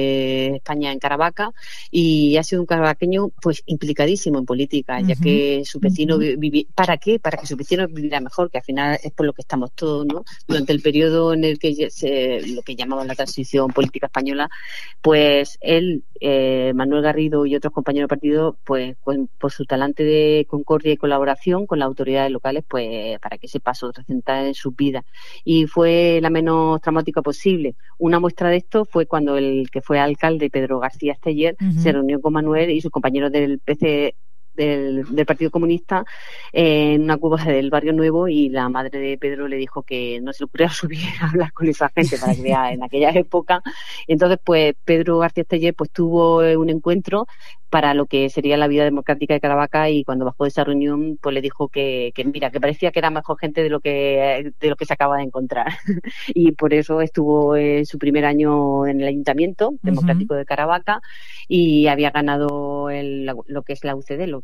de España en Caravaca y ha sido un caravaqueño pues implicadísimo en política, uh-huh. ya que su vecino uh-huh. vivi- ¿para qué? Para que su vecino viviera mejor, que al final es por lo que estamos todos, ¿no? Durante el periodo en el que se, lo que llamamos la transición política española, pues él, eh, Manuel Garrido y otros compañeros del partido, pues, pues por su talante de concordia y colaboración con las autoridades locales, pues para que ese paso trascendentara en su vida, y fue la menos traumática posible. Una muestra de esto fue cuando el que fue alcalde, Pedro García Esteller, uh-huh. se reunió con Manuel y sus compañeros del P C Del, del Partido Comunista en una cueva del Barrio Nuevo, y la madre de Pedro le dijo que no se le ocurriera subir a hablar con esa gente para que vea en aquella época. Entonces pues Pedro García Esteller pues tuvo un encuentro para lo que sería la vida democrática de Caravaca, y cuando bajó de esa reunión pues le dijo que, que mira, que parecía que era mejor gente de lo que de lo que se acaba de encontrar. Y por eso estuvo en su primer año en el Ayuntamiento Democrático uh-huh. de Caravaca, y había ganado el, lo que es la U C D, lo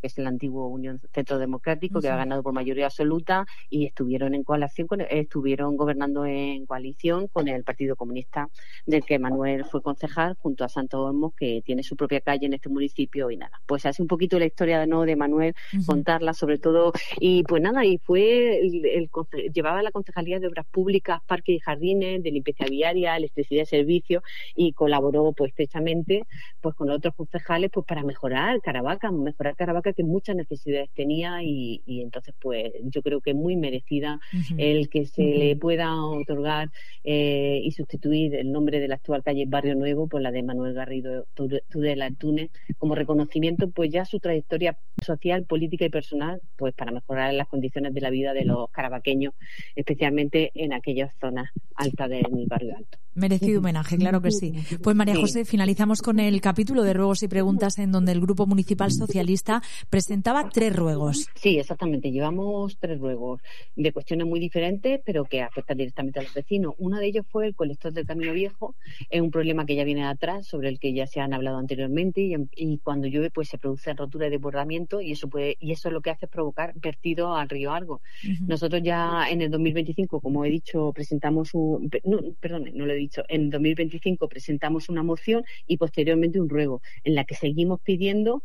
que es el antiguo Unión Centro Democrático, uh-huh. que ha ganado por mayoría absoluta, y estuvieron en coalición, con, estuvieron gobernando en coalición con el Partido Comunista, del que Manuel fue concejal, junto a Santos Olmos, que tiene su propia calle en este municipio, y nada. Pues hace un poquito la historia, ¿no?, de Manuel, uh-huh. contarla sobre todo, y pues nada, y fue el, el, el llevaba la concejalía de Obras Públicas, Parques y Jardines, de limpieza viaria, electricidad y servicios, y colaboró pues estrechamente pues con otros concejales pues para mejorar Caravaca, mejorar Caravaca que muchas necesidades tenía, y, y entonces pues yo creo que es muy merecida uh-huh. el que se uh-huh. le pueda otorgar eh, y sustituir el nombre de la actual calle Barrio Nuevo por la de Manuel Garrido Tudela Túnez, como reconocimiento pues ya su trayectoria social, política y personal, pues para mejorar las condiciones de la vida de los caravaqueños, especialmente en aquellas zonas altas del barrio alto. Merecido homenaje, claro que sí. Pues María José, finalizamos con el capítulo de ruegos y preguntas en donde el Grupo Municipal Socialista presentaba tres ruegos. Sí, exactamente. Llevamos tres ruegos de cuestiones muy diferentes, pero que afectan directamente a los vecinos. Uno de ellos fue el colector del Camino Viejo. Es un problema que ya viene de atrás, sobre el que ya se han hablado anteriormente, y, y cuando llueve pues se produce rotura y desbordamiento, y eso puede y eso lo que hace es provocar vertido al río Argo. Uh-huh. Nosotros ya en el dos mil veinticinco, como he dicho, presentamos un... No, perdón, no lo he dicho. En dos mil veinticinco presentamos una moción y posteriormente un ruego, en la que seguimos pidiendo,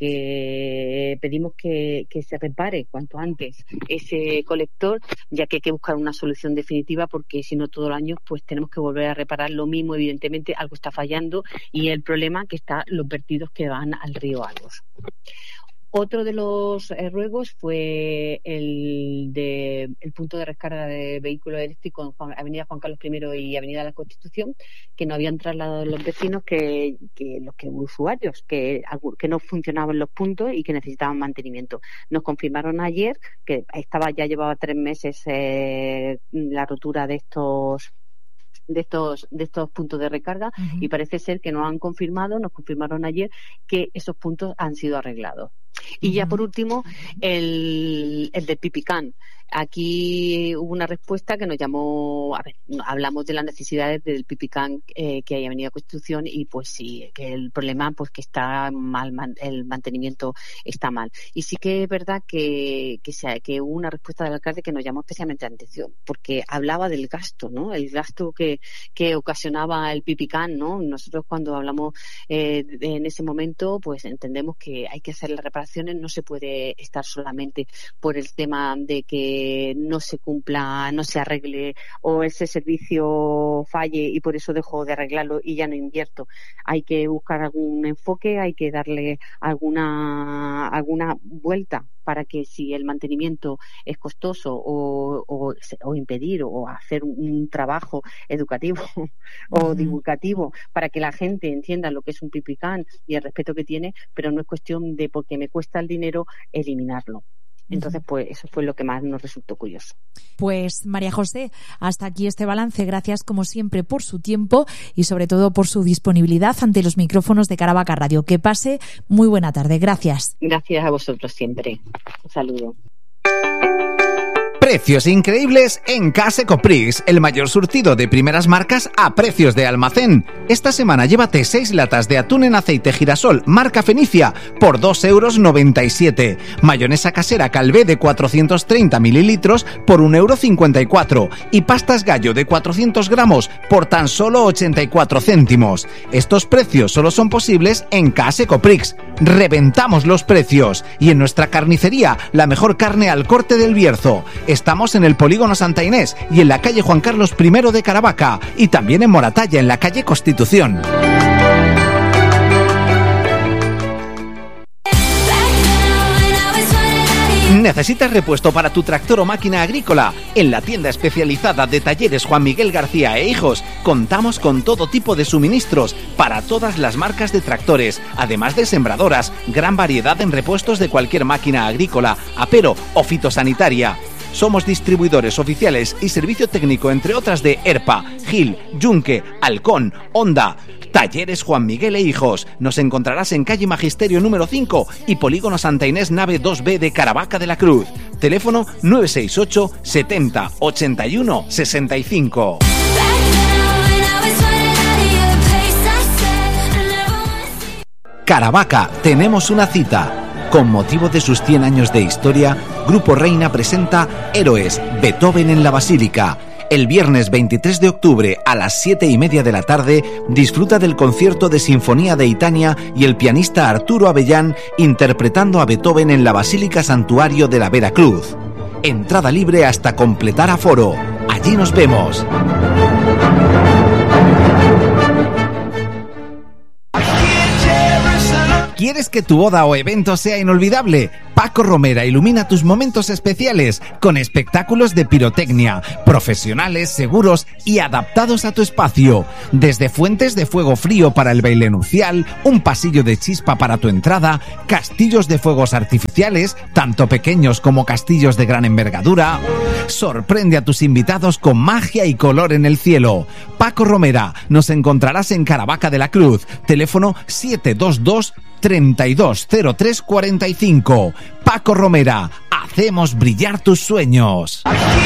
porque pedimos que, que se repare cuanto antes ese colector, ya que hay que buscar una solución definitiva, porque si no todos los años pues tenemos que volver a reparar lo mismo. Evidentemente algo está fallando, y el problema que está los vertidos que van al río Argos. Otro de los eh, ruegos fue el de el punto de recarga de vehículos eléctricos en Avenida Juan Carlos primero y Avenida La Constitución, que nos habían trasladado los vecinos, que, que los que usuarios, que, que no funcionaban los puntos y que necesitaban mantenimiento. Nos confirmaron ayer que estaba ya llevaba tres meses eh, la rotura de estos de estos de estos puntos de recarga, uh-huh. y parece ser que nos han confirmado, nos confirmaron ayer que esos puntos han sido arreglados. Y uh-huh. ya por último, el, el del Pipicán. Aquí hubo una respuesta que nos llamó, a ver, hablamos de las necesidades del Pipicán eh, que hay en Avenida Constitución, y pues sí, que el problema pues que está mal, man, el mantenimiento está mal. Y sí que es verdad que, que, sea, que hubo una respuesta del alcalde que nos llamó especialmente la atención, porque hablaba del gasto, ¿no? El gasto que, que ocasionaba el Pipicán, ¿no? Nosotros cuando hablamos eh, en ese momento, pues entendemos que hay que hacer las reparaciones, no se puede estar solamente por el tema de que no se cumpla, no se arregle, o ese servicio falle y por eso dejo de arreglarlo y ya no invierto. Hay que buscar algún enfoque, hay que darle alguna alguna vuelta para que, si el mantenimiento es costoso, o, o, o impedir o hacer un trabajo educativo o uh-huh. divulgativo para que la gente entienda lo que es un Pipicán y el respeto que tiene, pero no es cuestión de, porque me cuesta el dinero, eliminarlo. Entonces, pues eso fue lo que más nos resultó curioso. Pues María José, hasta aquí este balance. Gracias como siempre por su tiempo y sobre todo por su disponibilidad ante los micrófonos de Caravaca Radio. Que pase muy buena tarde. Gracias. Gracias a vosotros siempre. Un saludo. Precios increíbles en Case Coprix, el mayor surtido de primeras marcas a precios de almacén. Esta semana llévate seis latas de atún en aceite girasol marca Fenicia por dos euros noventa y siete. Mayonesa casera Calvé de cuatrocientos treinta mililitros por un euro cincuenta y cuatro. Y pastas gallo de cuatrocientos gramos por tan solo ochenta y cuatro céntimos. Estos precios solo son posibles en Case Coprix. Reventamos los precios. Y en nuestra carnicería, la mejor carne al corte del Bierzo. Estamos en el Polígono Santa Inés y en la calle Juan Carlos primero de Caravaca, y también en Moratalla, en la calle Constitución. ¿Necesitas repuesto para tu tractor o máquina agrícola? En la tienda especializada de Talleres Juan Miguel García e Hijos contamos con todo tipo de suministros para todas las marcas de tractores, además de sembradoras, gran variedad en repuestos de cualquier máquina agrícola, apero o fitosanitaria. Somos distribuidores oficiales y servicio técnico, entre otras, de ERPA, Gil, Yunque, Halcón, Honda. Talleres Juan Miguel e Hijos. Nos encontrarás en calle Magisterio número cinco y Polígono Santa Inés nave dos B de Caravaca de la Cruz. Teléfono nueve seis ocho setenta ochenta y uno sesenta y cinco. Caravaca, tenemos una cita. Con motivo de sus cien años de historia, Grupo Reina presenta Héroes, Beethoven en la Basílica. El viernes veintitrés de octubre a las siete y media de la tarde disfruta del concierto de Sinfonía de Itania y el pianista Arturo Avellán interpretando a Beethoven en la Basílica Santuario de la Veracruz. Entrada libre hasta completar aforo. Allí nos vemos. ¿Quieres que tu boda o evento sea inolvidable? Paco Romera ilumina tus momentos especiales con espectáculos de pirotecnia, profesionales, seguros y adaptados a tu espacio. Desde fuentes de fuego frío para el baile nupcial, un pasillo de chispa para tu entrada, castillos de fuegos artificiales, tanto pequeños como castillos de gran envergadura. Sorprende a tus invitados con magia y color en el cielo. Paco Romera, nos encontrarás en Caravaca de la Cruz, teléfono siete dos dos, treinta y dos cero tres cuarenta y cinco. Paco Romera, hacemos brillar tus sueños.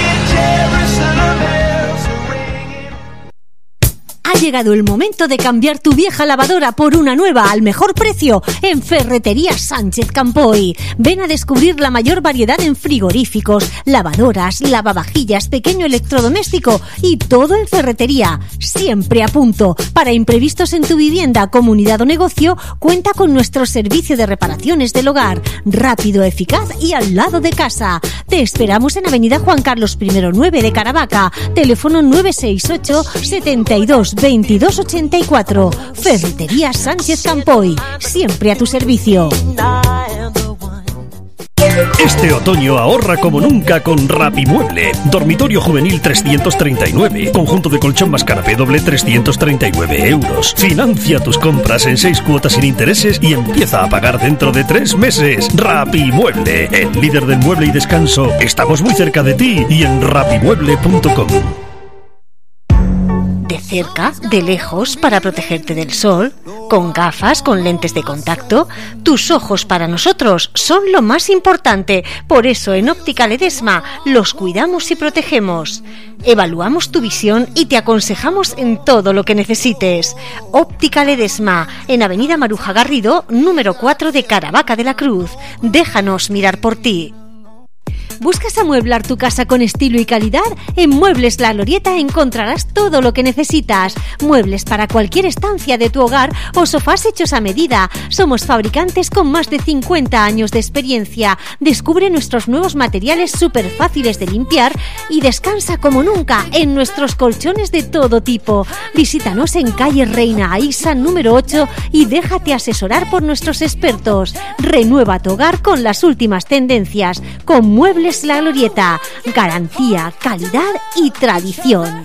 Ha llegado el momento de cambiar tu vieja lavadora por una nueva al mejor precio en Ferretería Sánchez Campoy. Ven a descubrir la mayor variedad en frigoríficos, lavadoras, lavavajillas, pequeño electrodoméstico y todo en ferretería. Siempre a punto. Para imprevistos en tu vivienda, comunidad o negocio, cuenta con nuestro servicio de reparaciones del hogar. Rápido, eficaz y al lado de casa. Te esperamos en Avenida Juan Carlos I nueve de Caravaca. Teléfono nueve seis ocho, setenta y dos, veintidós ochenta y cuatro. Ferretería Sánchez Campoy, siempre a tu servicio. Este otoño ahorra como nunca con Rapimueble. Dormitorio juvenil trescientos treinta y nueve. Conjunto de colchón más canapé doble trescientos treinta y nueve euros. Financia tus compras en seis cuotas sin intereses y empieza a pagar dentro de tres meses. Rapimueble, el líder del mueble y descanso. Estamos muy cerca de ti y en rapimueble punto com. De cerca, de lejos, para protegerte del sol, con gafas, con lentes de contacto. Tus ojos para nosotros son lo más importante. Por eso en Óptica Ledesma los cuidamos y protegemos. Evaluamos tu visión y te aconsejamos en todo lo que necesites. Óptica Ledesma, en Avenida Maruja Garrido, número cuatro de Caravaca de la Cruz. Déjanos mirar por ti. ¿Buscas amueblar tu casa con estilo y calidad? En Muebles La Glorieta encontrarás todo lo que necesitas. Muebles para cualquier estancia de tu hogar o sofás hechos a medida. Somos fabricantes con más de cincuenta años de experiencia. Descubre nuestros nuevos materiales súper fáciles de limpiar y descansa como nunca en nuestros colchones de todo tipo. Visítanos en calle Reina Aísa número ocho y déjate asesorar por nuestros expertos. Renueva tu hogar con las últimas tendencias. Con Muebles La Glorieta, garantía, calidad y tradición.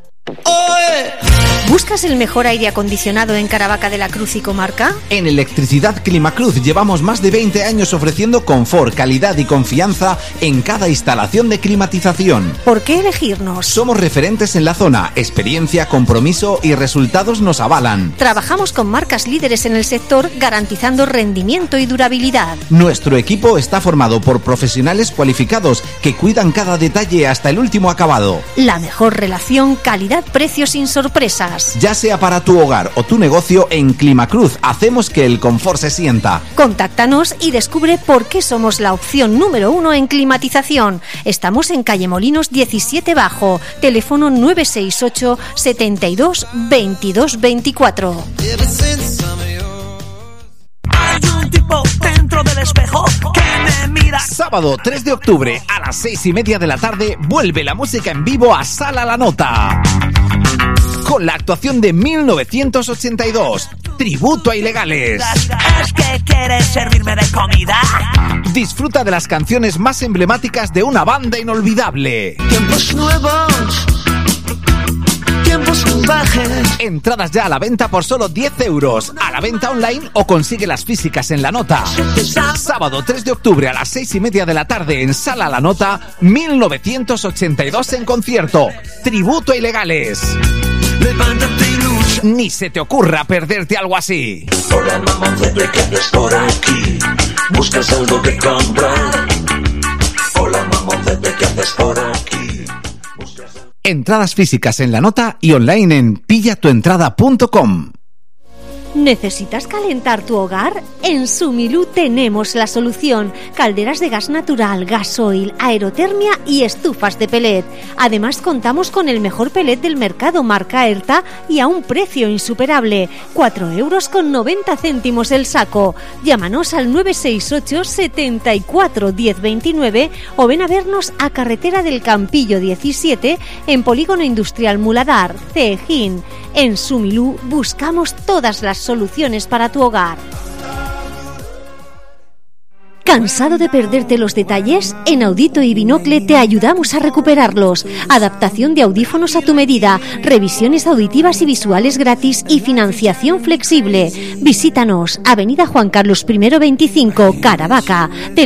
¿Buscas el mejor aire acondicionado en Caravaca de la Cruz y comarca? En Electricidad Climacruz llevamos más de veinte años ofreciendo confort, calidad y confianza en cada instalación de climatización. ¿Por qué elegirnos? Somos referentes en la zona, experiencia, compromiso y resultados nos avalan. Trabajamos con marcas líderes en el sector garantizando rendimiento y durabilidad. Nuestro equipo está formado por profesionales cualificados que cuidan cada detalle hasta el último acabado. La mejor relación calidad-precio sin sorpresas. Ya sea para tu hogar o tu negocio, en Climacruz hacemos que el confort se sienta. Contáctanos y descubre por qué somos la opción número uno en climatización. Estamos en calle Molinos diecisiete Bajo, teléfono nueve seis ocho, setenta y dos, veintidós veinticuatro. Hay un tipo dentro del espejo que me mira. Sábado tres de octubre a las seis y media de la tarde vuelve la música en vivo a Sala La Nota. Con la actuación de mil novecientos ochenta y dos, tributo a Ilegales. ¿Es que quieres servirme de comida? Disfruta de las canciones más emblemáticas de una banda inolvidable. Tiempos nuevos, tiempos salvajes. Entradas ya a la venta por solo diez euros. A la venta online o consigue las físicas en La Nota. Sábado tres de octubre a las seis y media de la tarde en Sala La Nota, mil novecientos ochenta y dos en concierto. Tributo a Ilegales. Levántate y lucha. Ni se te ocurra perderte algo así. Hola, mamá, ¿de qué andas por aquí? ¿Buscas algo que comprar? Hola, mamá, ¿de qué andas por aquí? Entradas físicas en La Nota y online en pilla tu entrada punto com. ¿Necesitas calentar tu hogar? En Sumilú tenemos la solución. Calderas de gas natural, gasoil, aerotermia y estufas de pellet. Además contamos con el mejor pellet del mercado marca Erta y a un precio insuperable. cuatro euros con noventa céntimos el saco. Llámanos al nueve seis ocho, setenta y cuatro, diez veintinueve o ven a vernos a Carretera del Campillo diecisiete en Polígono Industrial Muladar, Cejín. En Sumilú buscamos todas las soluciones para tu hogar. ¿Cansado de perderte los detalles? En Audito y Binocle te ayudamos a recuperarlos. Adaptación de audífonos a tu medida, revisiones auditivas y visuales gratis y financiación flexible. Visítanos, Avenida Juan Carlos I veinticinco, Caravaca.